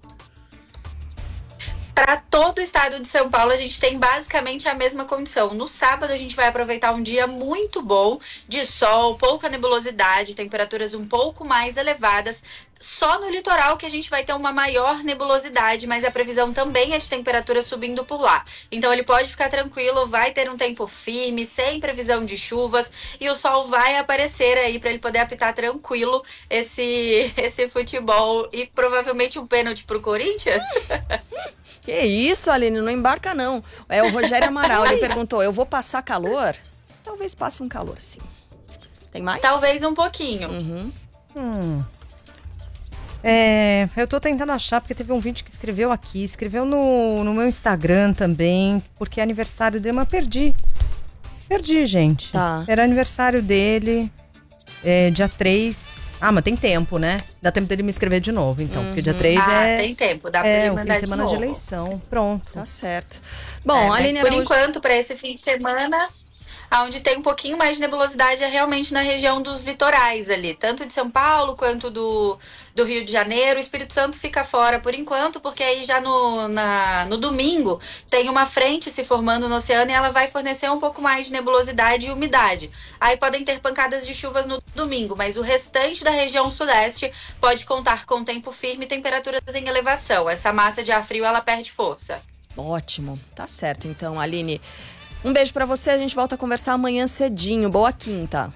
Para todo o estado de São Paulo, a gente tem basicamente a mesma condição. No sábado, a gente vai aproveitar um dia muito bom, de sol, pouca nebulosidade, temperaturas um pouco mais elevadas. Só no litoral que a gente vai ter uma maior nebulosidade, mas a previsão também é de temperatura subindo por lá. Então ele pode ficar tranquilo, vai ter um tempo firme, sem previsão de chuvas, e o sol vai aparecer aí para ele poder apitar tranquilo esse, esse futebol e provavelmente um pênalti pro Corinthians. Que isso, Aline, não embarca não. É o Rogério Amaral, ele perguntou, eu vou passar calor? Talvez passe um calor, sim. Tem mais? Talvez um pouquinho. Uhum. Hum... É, eu tô tentando achar, porque teve um vídeo que escreveu aqui, escreveu no, no meu Instagram também, porque é aniversário dele, mas perdi. Perdi, gente. Tá. Era aniversário dele, é, dia três. Ah, mas tem tempo, né? Dá tempo dele me escrever de novo, então, porque dia três ah, é... tem tempo, dá pra é, ele o mandar fim de semana de, de novo. eleição. Pronto. Tá certo. Bom, é, Aline por Araújo... enquanto, para esse fim de semana... Onde tem um pouquinho mais de nebulosidade é realmente na região dos litorais ali, tanto de São Paulo quanto do, do Rio de Janeiro. O Espírito Santo fica fora por enquanto, porque aí já no, na, no domingo tem uma frente se formando no oceano e ela vai fornecer um pouco mais de nebulosidade e umidade. Aí podem ter pancadas de chuvas no domingo, mas o restante da região sudeste pode contar com tempo firme e temperaturas em elevação. Essa massa de ar frio, ela perde força. Ótimo, tá certo então, Aline. Um beijo pra você, a gente volta a conversar amanhã cedinho. Boa quinta.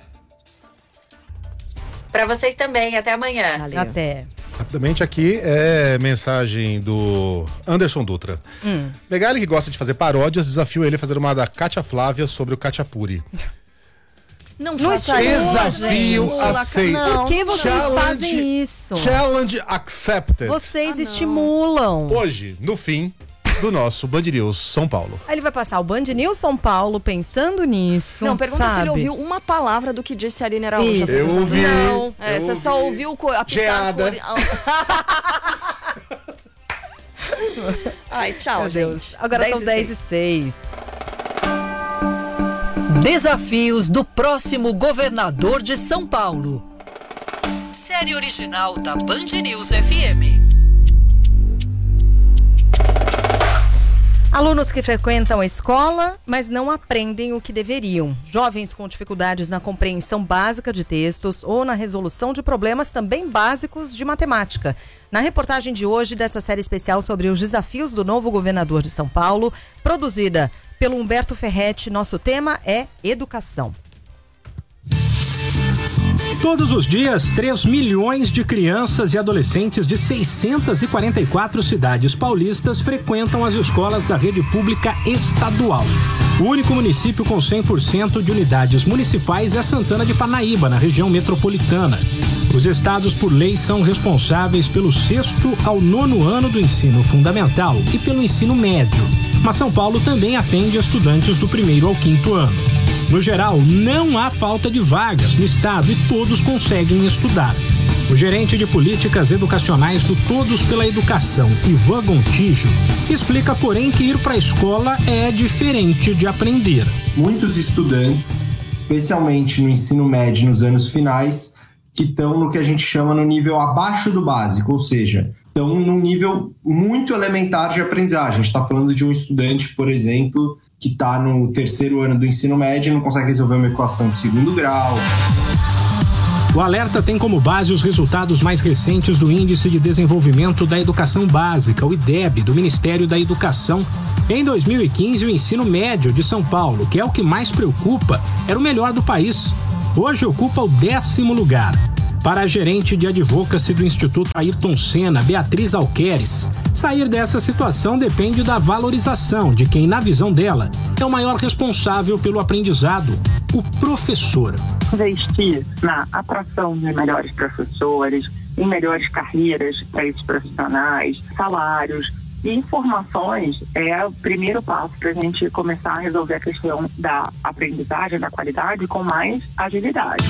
Pra vocês também, até amanhã. Valeu. Até. Rapidamente aqui é mensagem do Anderson Dutra. Hum. Megali, que gosta de fazer paródias, desafio ele a fazer uma da Kátia Flávia sobre o Khachapuri. Não, Não faça Desafio isso. aceito. Por que vocês Challenge- fazem isso? Challenge accepted. Vocês Ah, estimulam. Hoje, no fim do nosso Band News São Paulo. Aí ele vai passar o Band News São Paulo pensando nisso. Não, pergunta sabe? se ele ouviu uma palavra do que disse a Aline Araújo. Isso. Eu ouvi. Não, é, eu você ouvi. só ouviu co- apitar Geada. cor... Ai, tchau, Meu gente. Deus. Agora são dez e seis. Desafios do próximo governador de São Paulo. Série original da Band News F M. Alunos que frequentam a escola, mas não aprendem o que deveriam. Jovens com dificuldades na compreensão básica de textos ou na resolução de problemas também básicos de matemática. Na reportagem de hoje dessa série especial sobre os desafios do novo governador de São Paulo, produzida pelo Humberto Ferretti, nosso tema é educação. Todos os dias, três milhões de crianças e adolescentes de seiscentas e quarenta e quatro cidades paulistas frequentam as escolas da rede pública estadual. O único município com cem por cento de unidades municipais é Santana de Parnaíba, na região metropolitana. Os estados, por lei, são responsáveis pelo sexto ao nono ano do ensino fundamental e pelo ensino médio. Mas São Paulo também atende estudantes do primeiro ao quinto ano. No geral, não há falta de vagas no estado e todos conseguem estudar. O gerente de políticas educacionais do Todos pela Educação, Ivan Gontijo, explica, porém, que ir para a escola é diferente de aprender. Muitos estudantes, especialmente no ensino médio nos anos finais, que estão no que a gente chama no nível abaixo do básico, ou seja, estão num nível muito elementar de aprendizagem. A gente está falando de um estudante, por exemplo, que está no terceiro ano do ensino médio e não consegue resolver uma equação de segundo grau. O alerta tem como base os resultados mais recentes do Índice de Desenvolvimento da Educação Básica, o I D E B, do Ministério da Educação. Em dois mil e quinze, o ensino médio de São Paulo, que é o que mais preocupa, era o melhor do país. Hoje ocupa o décimo lugar. Para a gerente de advocacy do Instituto Ayrton Senna, Beatriz Alqueres, sair dessa situação depende da valorização de quem, na visão dela, é o maior responsável pelo aprendizado, o professor. Investir na atração de melhores professores, em melhores carreiras para esses profissionais, salários e informações é o primeiro passo para a gente começar a resolver a questão da aprendizagem, da qualidade com mais agilidade.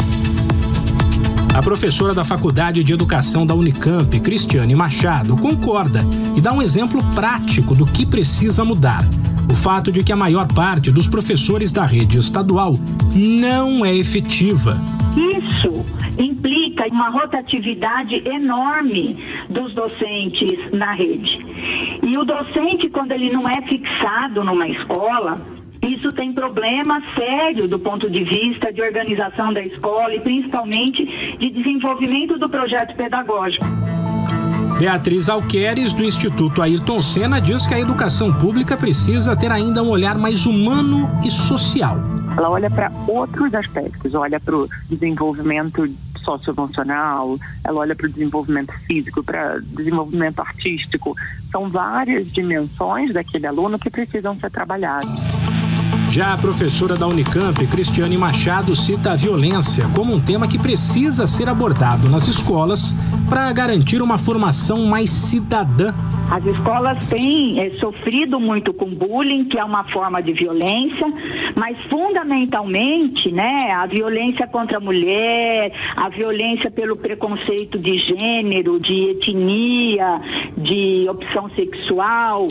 A professora da Faculdade de Educação da Unicamp, Cristiane Machado, concorda e dá um exemplo prático do que precisa mudar. O fato de que a maior parte dos professores da rede estadual não é efetiva. Isso implica uma rotatividade enorme dos docentes na rede. E o docente, quando ele não é fixado numa escola, isso tem problema sério do ponto de vista de organização da escola e principalmente de desenvolvimento do projeto pedagógico. Beatriz Alqueres, do Instituto Ayrton Senna, diz que a educação pública precisa ter ainda um olhar mais humano e social. Ela olha para outros aspectos, olha para o desenvolvimento socioemocional, ela olha para o desenvolvimento físico, para desenvolvimento artístico. São várias dimensões daquele aluno que precisam ser trabalhadas. Já a professora da Unicamp, Cristiane Machado, cita a violência como um tema que precisa ser abordado nas escolas para garantir uma formação mais cidadã. As escolas têm é, sofrido muito com bullying, que é uma forma de violência, mas fundamentalmente, né, a violência contra a mulher, a violência pelo preconceito de gênero, de etnia, de opção sexual.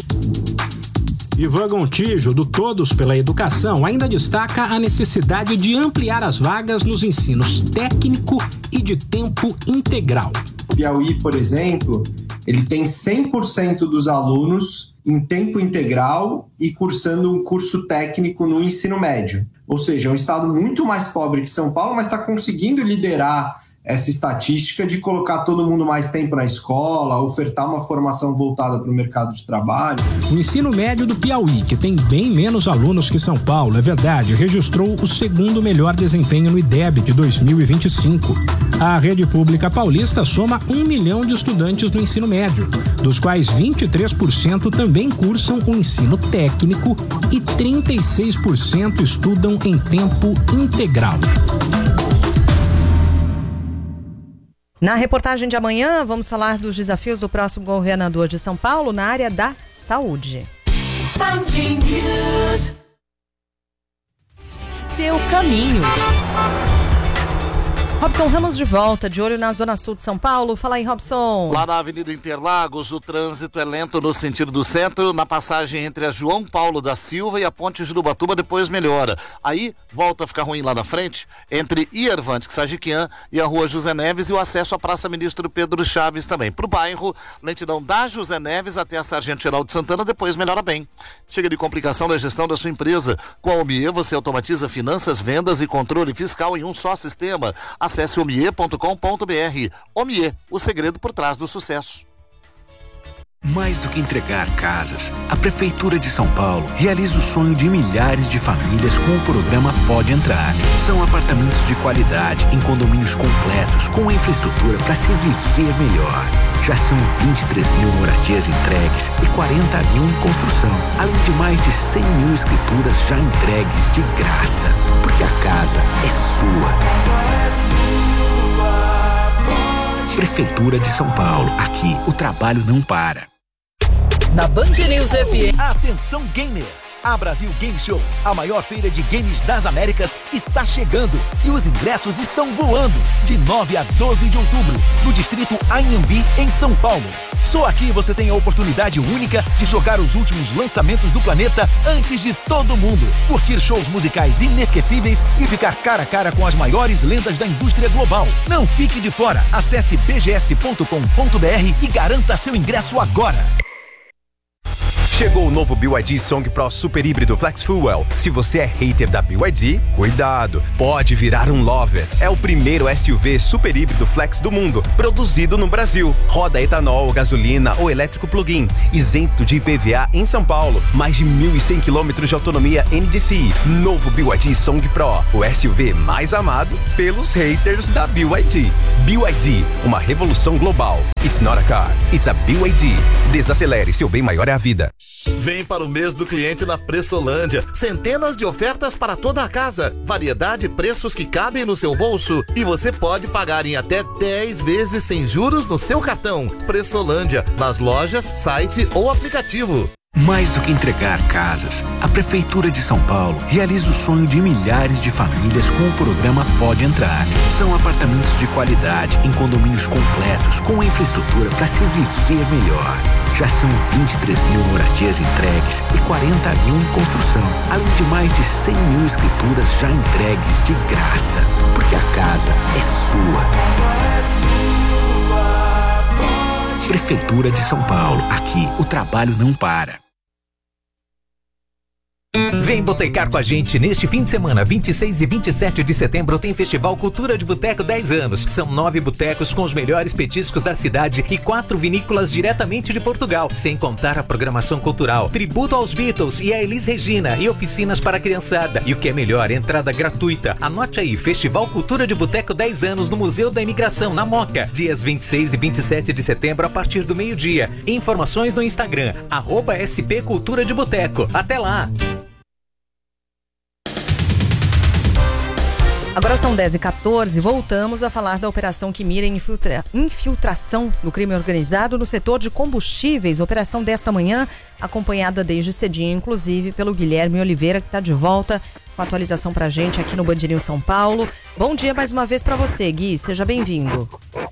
Ivan Gontijo, do Todos pela Educação, ainda destaca a necessidade de ampliar as vagas nos ensinos técnico e de tempo integral. O Piauí, por exemplo, ele tem cem por cento dos alunos em tempo integral e cursando um curso técnico no ensino médio. Ou seja, é um estado muito mais pobre que São Paulo, mas está conseguindo liderar essa estatística de colocar todo mundo mais tempo na escola, ofertar uma formação voltada para o mercado de trabalho. O ensino médio do Piauí, que tem bem menos alunos que São Paulo, é verdade, registrou o segundo melhor desempenho no I D E B de dois mil e vinte e cinco. A rede pública paulista soma um milhão de estudantes no ensino médio, dos quais vinte e três por cento também cursam o ensino técnico e trinta e seis por cento estudam em tempo integral. Na reportagem de amanhã, vamos falar dos desafios do próximo governador de São Paulo na área da saúde. Seu caminho. Robson Ramos de volta, de olho na Zona Sul de São Paulo. Fala aí, Robson. Lá na Avenida Interlagos, o trânsito é lento no sentido do centro, na passagem entre a João Paulo da Silva e a Ponte de Ubatuba, depois melhora. Aí, volta a ficar ruim lá na frente, entre Iervante Sagiquian e a Rua José Neves e o acesso à Praça Ministro Pedro Chaves também. Pro bairro, lentidão da José Neves até a Sargento Geraldo Santana, depois melhora bem. Chega de complicação na gestão da sua empresa. Com a Omie, você automatiza finanças, vendas e controle fiscal em um só sistema. Acesse omie ponto com ponto br. Omie, o segredo por trás do sucesso. Mais do que entregar casas, a Prefeitura de São Paulo realiza o sonho de milhares de famílias com o programa Pode Entrar. São apartamentos de qualidade, em condomínios completos, com infraestrutura para se viver melhor. Já são vinte e três mil moradias entregues e quarenta mil em construção, além de mais de cem mil escrituras já entregues de graça. Porque a casa é sua. Prefeitura de São Paulo. Aqui, o trabalho não para. Na Band News F M. Atenção gamer! A Brasil Game Show, a maior feira de games das Américas, está chegando e os ingressos estão voando. De nove a doze de outubro, no distrito Anhembi, em São Paulo. Só aqui você tem a oportunidade única de jogar os últimos lançamentos do planeta antes de todo mundo. Curtir shows musicais inesquecíveis e ficar cara a cara com as maiores lendas da indústria global. Não fique de fora. Acesse b g s ponto com ponto b r e garanta seu ingresso agora. Chegou o novo B Y D Song Pro Super Híbrido Flex Fuel. Se você é hater da B Y D, cuidado, pode virar um lover. É o primeiro S U V super híbrido flex do mundo, produzido no Brasil. Roda etanol, gasolina ou elétrico plug-in, isento de I P V A em São Paulo. Mais de mil e cem quilômetros de autonomia N D C I. Novo B Y D Song Pro, o S U V mais amado pelos haters da B Y D. B Y D, uma revolução global. It's not a car, it's a B Y D. Desacelere, seu bem maior é a vida. Vem para o mês do cliente na Pressolândia. Centenas de ofertas para toda a casa. Variedade e preços que cabem no seu bolso. E você pode pagar em até dez vezes sem juros no seu cartão. Pressolândia, nas lojas, site ou aplicativo. Mais do que entregar casas, a Prefeitura de São Paulo realiza o sonho de milhares de famílias com o programa Pode Entrar. São apartamentos de qualidade, em condomínios completos, com infraestrutura para se viver melhor. Já são vinte e três mil moradias entregues e quarenta mil em construção, além de mais de cem mil escrituras já entregues de graça. Porque a casa é sua. Prefeitura de São Paulo. Aqui, o trabalho não para. Vem botecar com a gente neste fim de semana, vinte e seis e vinte e sete de setembro, tem Festival Cultura de Boteco dez anos. São nove botecos com os melhores petiscos da cidade e quatro vinícolas diretamente de Portugal, sem contar a programação cultural, tributo aos Beatles e a Elis Regina e oficinas para a criançada. E o que é melhor, entrada gratuita. Anote aí, Festival Cultura de Boteco dez anos no Museu da Imigração, na Moca, dias vinte e seis e vinte e sete de setembro a partir do meio-dia. Informações no Instagram, arroba S P Cultura de Boteco. Até lá! Agora são dez e quatorze, voltamos a falar da operação que mira infiltra... infiltração do crime organizado no setor de combustíveis. Operação desta manhã, acompanhada desde cedinho, inclusive, pelo Guilherme Oliveira, que está de volta com atualização pra gente aqui no Band News São Paulo. Bom dia mais uma vez para você, Gui, seja bem-vindo.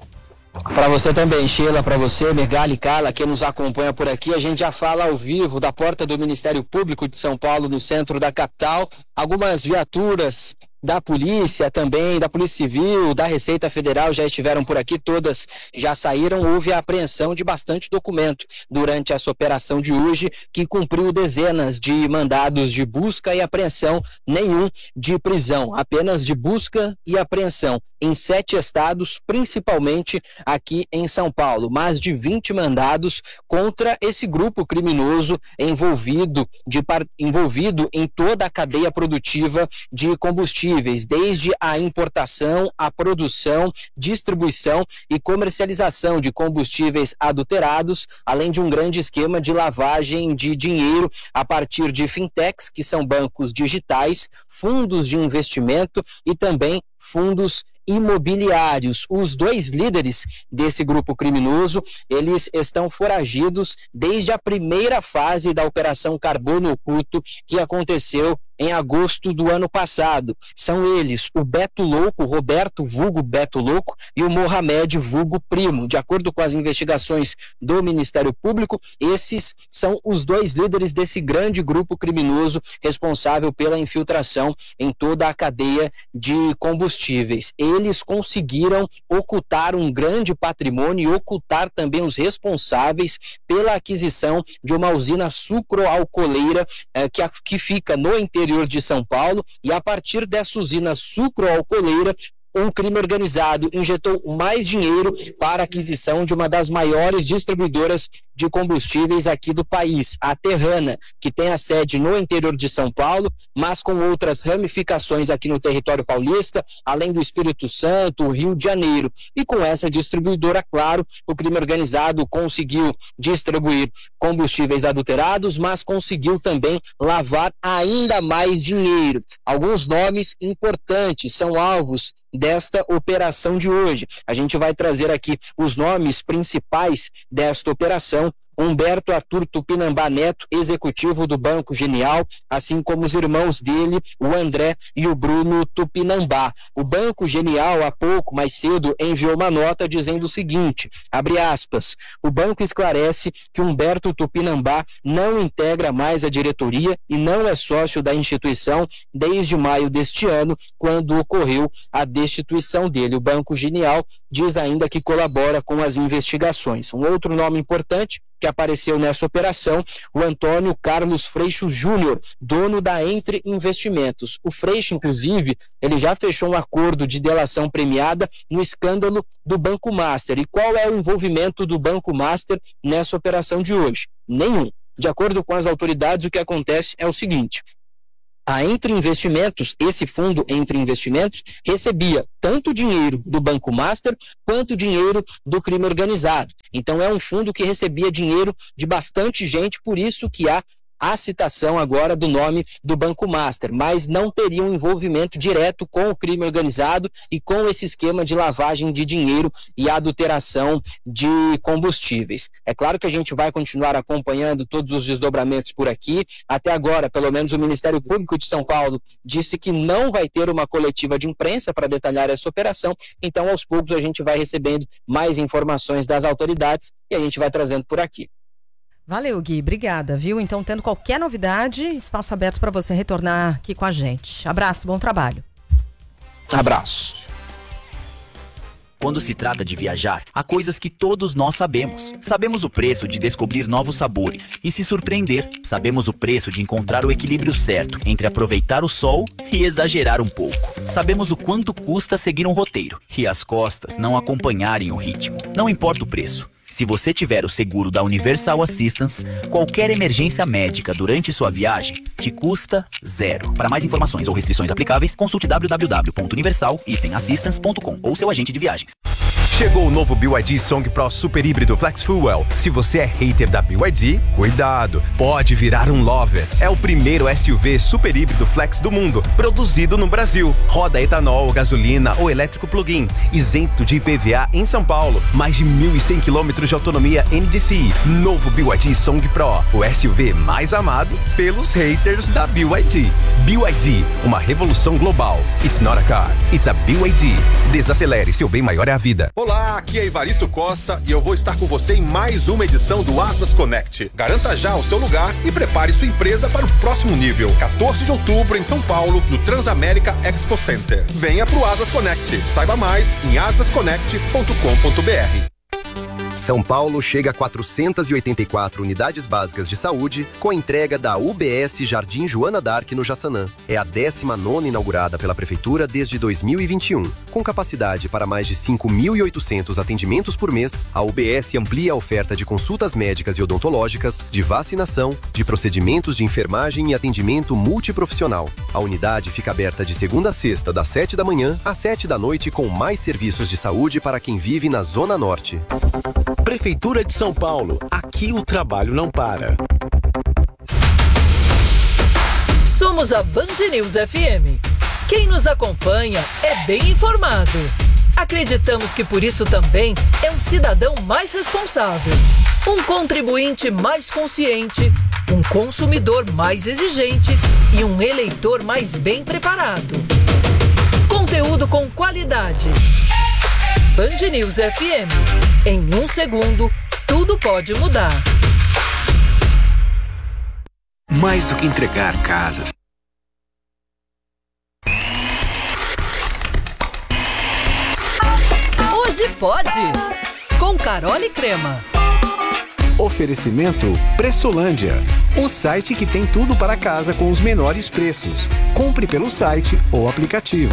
Para você também, Sheila, para você, Megali, Carla, que nos acompanha por aqui. A gente já fala ao vivo da porta do Ministério Público de São Paulo, no centro da capital. Algumas viaturas da polícia também, da Polícia Civil, da Receita Federal já estiveram por aqui, todas já saíram. Houve a apreensão de bastante documento durante essa operação de hoje, que cumpriu dezenas de mandados de busca e apreensão, nenhum de prisão, apenas de busca e apreensão em sete estados, principalmente aqui em São Paulo. Mais de vinte mandados contra esse grupo criminoso envolvido, de, envolvido em toda a cadeia produtiva de combustível, desde a importação, a produção, distribuição e comercialização de combustíveis adulterados, além de um grande esquema de lavagem de dinheiro a partir de fintechs, que são bancos digitais, fundos de investimento e também fundos imobiliários. Os dois líderes desse grupo criminoso, eles estão foragidos desde a primeira fase da Operação Carbono Oculto, que aconteceu em agosto do ano passado. São eles o Beto Louco, Roberto vulgo Beto Louco, e o Mohamed vulgo Primo. De acordo com as investigações do Ministério Público, esses são os dois líderes desse grande grupo criminoso responsável pela infiltração em toda a cadeia de combustíveis. Eles conseguiram ocultar um grande patrimônio e ocultar também os responsáveis pela aquisição de uma usina sucroalcooleira eh, que, que fica no interior de São Paulo, e a partir dessa usina sucroalcooleira, um crime organizado injetou mais dinheiro para a aquisição de uma das maiores distribuidoras de combustíveis aqui do país, a Terrana, que tem a sede no interior de São Paulo, mas com outras ramificações aqui no território paulista, além do Espírito Santo, o Rio de Janeiro. E com essa distribuidora, claro, o crime organizado conseguiu distribuir combustíveis adulterados, mas conseguiu também lavar ainda mais dinheiro. Alguns nomes importantes são alvos desta operação de hoje. A gente vai trazer aqui os nomes principais desta operação, Humberto Arthur Tupinambá Neto, executivo do Banco Genial, assim como os irmãos dele, o André e o Bruno Tupinambá. O Banco Genial, há pouco, mais cedo, enviou uma nota dizendo o seguinte, abre aspas, o banco esclarece que Humberto Tupinambá não integra mais a diretoria e não é sócio da instituição desde maio deste ano, quando ocorreu a destituição dele. O Banco Genial diz ainda que colabora com as investigações. Um outro nome importante que apareceu nessa operação, o Antônio Carlos Freixo Júnior, dono da Entre Investimentos. O Freixo, inclusive, ele já fechou um acordo de delação premiada no escândalo do Banco Master. E qual é o envolvimento do Banco Master nessa operação de hoje? Nenhum. De acordo com as autoridades, o que acontece é o seguinte, a Entre Investimentos, esse fundo Entre Investimentos, recebia tanto dinheiro do Banco Master quanto dinheiro do crime organizado. Então é um fundo que recebia dinheiro de bastante gente, por isso que há a citação agora do nome do Banco Master, mas não teria um envolvimento direto com o crime organizado e com esse esquema de lavagem de dinheiro e adulteração de combustíveis. É claro que a gente vai continuar acompanhando todos os desdobramentos por aqui. Até agora, pelo menos o Ministério Público de São Paulo disse que não vai ter uma coletiva de imprensa para detalhar essa operação, então aos poucos a gente vai recebendo mais informações das autoridades e a gente vai trazendo por aqui. Valeu, Gui. Obrigada, viu? Então, tendo qualquer novidade, espaço aberto para você retornar aqui com a gente. Abraço, bom trabalho. Abraço. Quando se trata de viajar, há coisas que todos nós sabemos. Sabemos o preço de descobrir novos sabores e se surpreender. Sabemos o preço de encontrar o equilíbrio certo entre aproveitar o sol e exagerar um pouco. Sabemos o quanto custa seguir um roteiro e as costas não acompanharem o ritmo. Não importa o preço. Se você tiver o seguro da Universal Assistance, qualquer emergência médica durante sua viagem te custa zero. Para mais informações ou restrições aplicáveis, consulte w w w ponto universal assistance ponto com ou seu agente de viagens. Chegou o novo B Y D Song Pro Super Híbrido Flex Fuel. Se você é hater da B Y D, cuidado, pode virar um lover. É o primeiro S U V super híbrido flex do mundo, produzido no Brasil. Roda etanol, gasolina ou elétrico plug-in, isento de I P V A em São Paulo. Mais de mil e cem quilômetros de autonomia N D C I. Novo B Y D Song Pro, o S U V mais amado pelos haters da B Y D. B Y D, uma revolução global. It's not a car, it's a B Y D. Desacelere, seu bem maior é a vida. Olá, aqui é Evaristo Costa e eu vou estar com você em mais uma edição do Asas Connect. Garanta já o seu lugar e prepare sua empresa para o próximo nível. quatorze de outubro em São Paulo, no Transamérica Expo Center. Venha pro Asas Connect. Saiba mais em asas connect ponto com ponto b r. São Paulo chega a quatrocentas e oitenta e quatro unidades básicas de saúde com a entrega da U B S Jardim Joana d'Arc no Jaçanã. É a décima nona inaugurada pela Prefeitura desde dois mil e vinte e um. Com capacidade para mais de cinco mil e oitocentos atendimentos por mês, a U B S amplia a oferta de consultas médicas e odontológicas, de vacinação, de procedimentos de enfermagem e atendimento multiprofissional. A unidade fica aberta de segunda a sexta, das sete da manhã às sete da noite, com mais serviços de saúde para quem vive na Zona Norte. Prefeitura de São Paulo. Aqui o trabalho não para. Somos a Band News F M. Quem nos acompanha é bem informado. Acreditamos que por isso também é um cidadão mais responsável, um contribuinte mais consciente, um consumidor mais exigente e um eleitor mais bem preparado. Conteúdo com qualidade. Band News F M. Em um segundo, tudo pode mudar. Mais do que entregar casas. Hoje pode. Com Carol e Crema. Oferecimento Pressolândia, o site que tem tudo para casa com os menores preços. Compre pelo site ou aplicativo.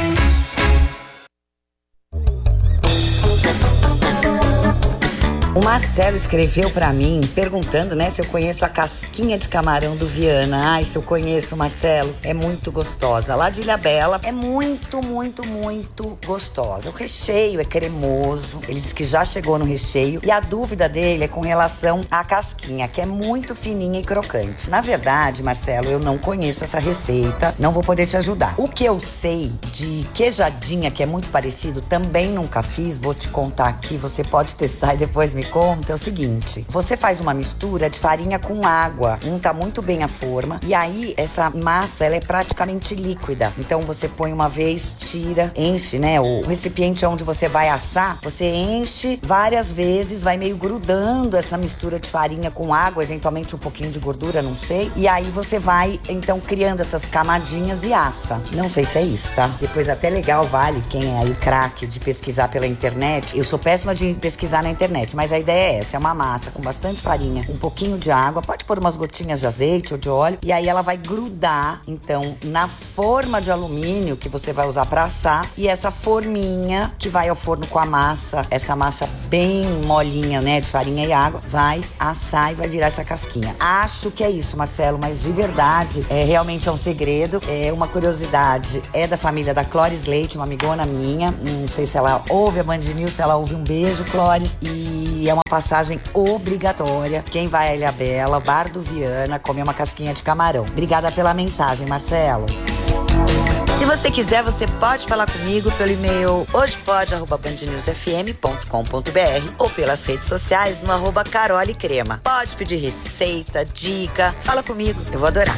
O Marcelo escreveu pra mim, perguntando, né, se eu conheço a casquinha de camarão do Viana. Ai, se eu conheço, Marcelo, é muito gostosa. Lá de Ilhabela, é muito, muito, muito gostosa. O recheio é cremoso, ele disse que já chegou no recheio. E a dúvida dele é com relação à casquinha, que é muito fininha e crocante. Na verdade, Marcelo, eu não conheço essa receita, não vou poder te ajudar. O que eu sei de queijadinha, que é muito parecido, também nunca fiz, vou te contar aqui, você pode testar e depois me me conta é o seguinte: você faz uma mistura de farinha com água, unta muito bem a forma, e aí essa massa ela é praticamente líquida. Então você põe uma vez, tira, enche, né? O recipiente onde você vai assar, você enche várias vezes, vai meio grudando essa mistura de farinha com água, eventualmente um pouquinho de gordura, não sei. E aí você vai, então, criando essas camadinhas e assa. Não sei se é isso, tá? Depois até legal, vale, quem é aí craque de pesquisar pela internet. Eu sou péssima de pesquisar na internet, mas a ideia é essa, é uma massa com bastante farinha, um pouquinho de água, pode pôr umas gotinhas de azeite ou de óleo, e aí ela vai grudar, então, na forma de alumínio que você vai usar pra assar, e essa forminha que vai ao forno com a massa, essa massa bem molinha, né, de farinha e água, vai assar e vai virar essa casquinha. Acho que é isso, Marcelo, mas de verdade, é realmente é um segredo, é uma curiosidade, é da família da Clóris Leite, uma amigona minha, não sei se ela ouve a Band News, se ela ouve, um beijo, Clóris, e é uma passagem obrigatória. Quem vai a Ilhabela, Bar do Viana, comer uma casquinha de camarão. Obrigada pela mensagem, Marcelo. Se você quiser, você pode falar comigo pelo e-mail hojepode arroba band news f m ponto com ponto b r ou pelas redes sociais no arroba Carole Crema. Pode pedir receita, dica, fala comigo, eu vou adorar.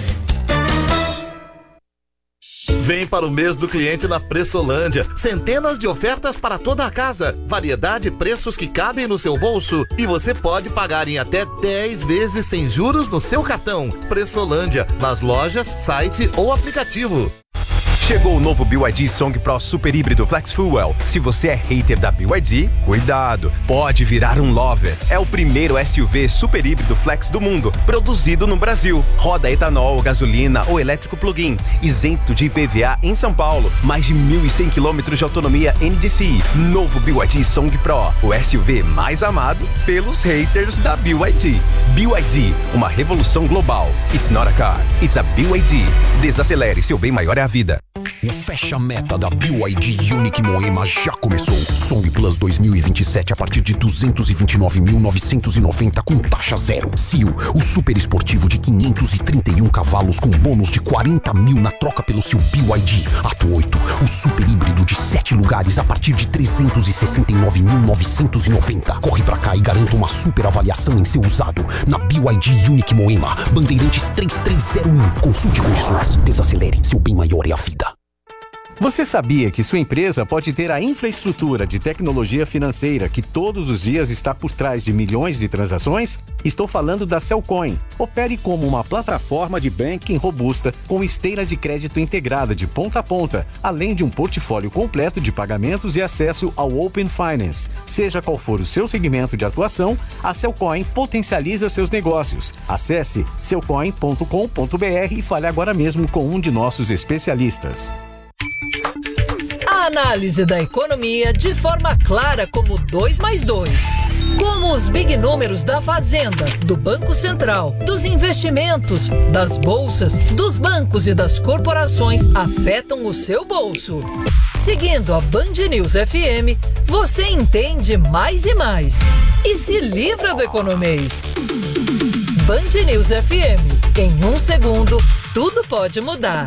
Vem para o mês do cliente na Pressolândia. Centenas de ofertas para toda a casa. Variedade e preços que cabem no seu bolso. E você pode pagar em até dez vezes sem juros no seu cartão. Pressolândia, nas lojas, site ou aplicativo. Chegou o novo B Y D Song Pro Super Híbrido Flex Fuel. Se você é hater da B Y D, cuidado, pode virar um lover. É o primeiro S U V super híbrido flex do mundo, produzido no Brasil. Roda etanol, gasolina ou elétrico plug-in, isento de I P V A em São Paulo. Mais de mil e cem quilômetros de autonomia N D C I. Novo B Y D Song Pro, o S U V mais amado pelos haters da B Y D. B Y D, uma revolução global. It's not a car, it's a B Y D. Desacelere, seu bem maior é a vida. O fecha-meta da B Y D Unique Moema já começou. Song Plus dois mil e vinte e sete a partir de duzentos e vinte e nove mil novecentos e noventa com taxa zero. Seal, o super esportivo de quinhentos e trinta e um cavalos com bônus de quarenta mil na troca pelo seu B Y D. Ato oito, o super híbrido de sete lugares a partir de trezentos e sessenta e nove mil novecentos e noventa. Corre pra cá e garanta uma super avaliação em seu usado na B Y D Unique Moema. Bandeirantes três três zero um. Consulte condições. Desacelere, seu bem maior é a vida. Você sabia que sua empresa pode ter a infraestrutura de tecnologia financeira que todos os dias está por trás de milhões de transações? Estou falando da Cellcoin. Opere como uma plataforma de banking robusta com esteira de crédito integrada de ponta a ponta, além de um portfólio completo de pagamentos e acesso ao Open Finance. Seja qual for o seu segmento de atuação, a Cellcoin potencializa seus negócios. Acesse cellcoin ponto com ponto b r e fale agora mesmo com um de nossos especialistas. A análise da economia de forma clara como dois mais dois. Como os big números da Fazenda, do Banco Central, dos investimentos, das bolsas, dos bancos e das corporações afetam o seu bolso. Seguindo a Band News F M, você entende mais e mais. E se livra do economês. Band News F M. Em um segundo, tudo pode mudar.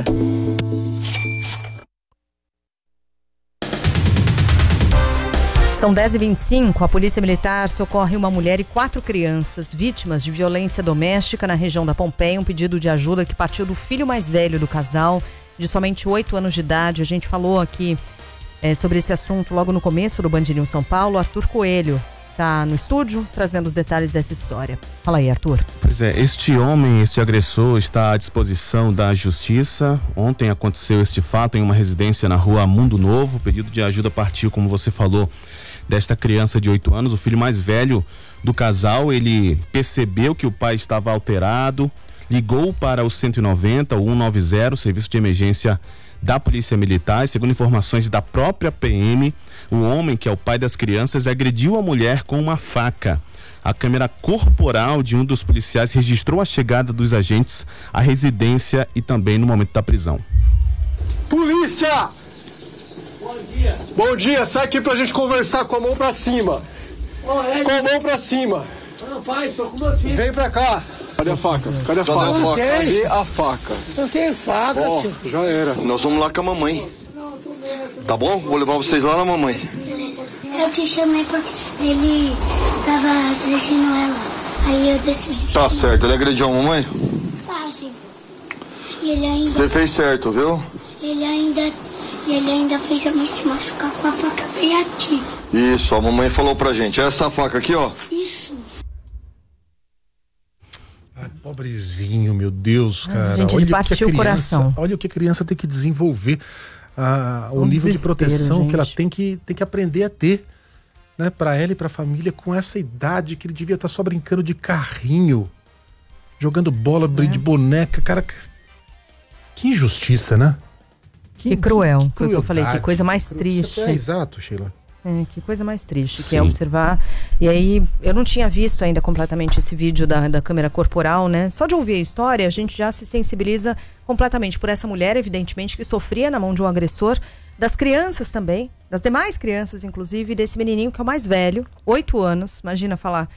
São dez e vinte e cinco, a Polícia Militar socorre uma mulher e quatro crianças vítimas de violência doméstica na região da Pompeia. Um pedido de ajuda que partiu do filho mais velho do casal, de somente oito anos de idade. A gente falou aqui é, sobre esse assunto logo no começo do Band News São Paulo. Arthur Coelho está no estúdio trazendo os detalhes dessa história. Fala aí, Arthur. Pois é, este homem, este agressor, está à disposição da justiça. Ontem aconteceu este fato em uma residência na rua Mundo Novo. O pedido de ajuda partiu, como você falou, desta criança de oito anos, o filho mais velho do casal. Ele percebeu que o pai estava alterado, ligou para o cento e noventa, o cento e noventa, o serviço de emergência da Polícia Militar. Segundo informações da própria P M, o homem, que é o pai das crianças, agrediu a mulher com uma faca. A câmera corporal de um dos policiais registrou a chegada dos agentes à residência e também no momento da prisão. Polícia! Bom dia. Bom dia, sai aqui pra gente conversar com a mão pra cima. Oh, é, com a mão pra cima. Não, pai, tô com meus filhos. Vem pra cá. Cadê a faca? Cadê a faca? Cadê a faca? Cadê a faca? Não tem faca, oh, senhor. Já era. Nós vamos lá com a mamãe. Tá bom? Vou levar vocês lá na mamãe. Eu te chamei porque ele tava agredindo ela. Aí eu decidi. Tá certo, ele agrediu a mamãe? Tá, sim. E ele ainda. Você fez certo, viu? Ele ainda. Ele ainda fez eu me se machucar com a faca bem aqui. Isso, a mamãe falou pra gente. Essa faca aqui, ó. Isso. Ai, pobrezinho, meu Deus, cara. Ai, gente, olha ele partiu o que a criança, o coração. Olha o que a criança tem que desenvolver. Ah, o Um nível de desespero, proteção gente. que ela tem que, tem que aprender a ter, né, para ela e para a família, com essa idade que ele devia estar só brincando de carrinho, jogando bola É. de boneca, cara. Que injustiça, né? Que, que cruel, que foi o que eu falei, que crueldade, coisa mais que triste. É, exato, Sheila. É, que coisa mais triste, que Sim. é observar. E aí, eu não tinha visto ainda completamente esse vídeo da, da câmera corporal, né? Só de ouvir a história, a gente já se sensibiliza completamente por essa mulher, evidentemente, que sofria na mão de um agressor, das crianças também, das demais crianças, inclusive, desse menininho que é o mais velho, oito anos, imagina falar.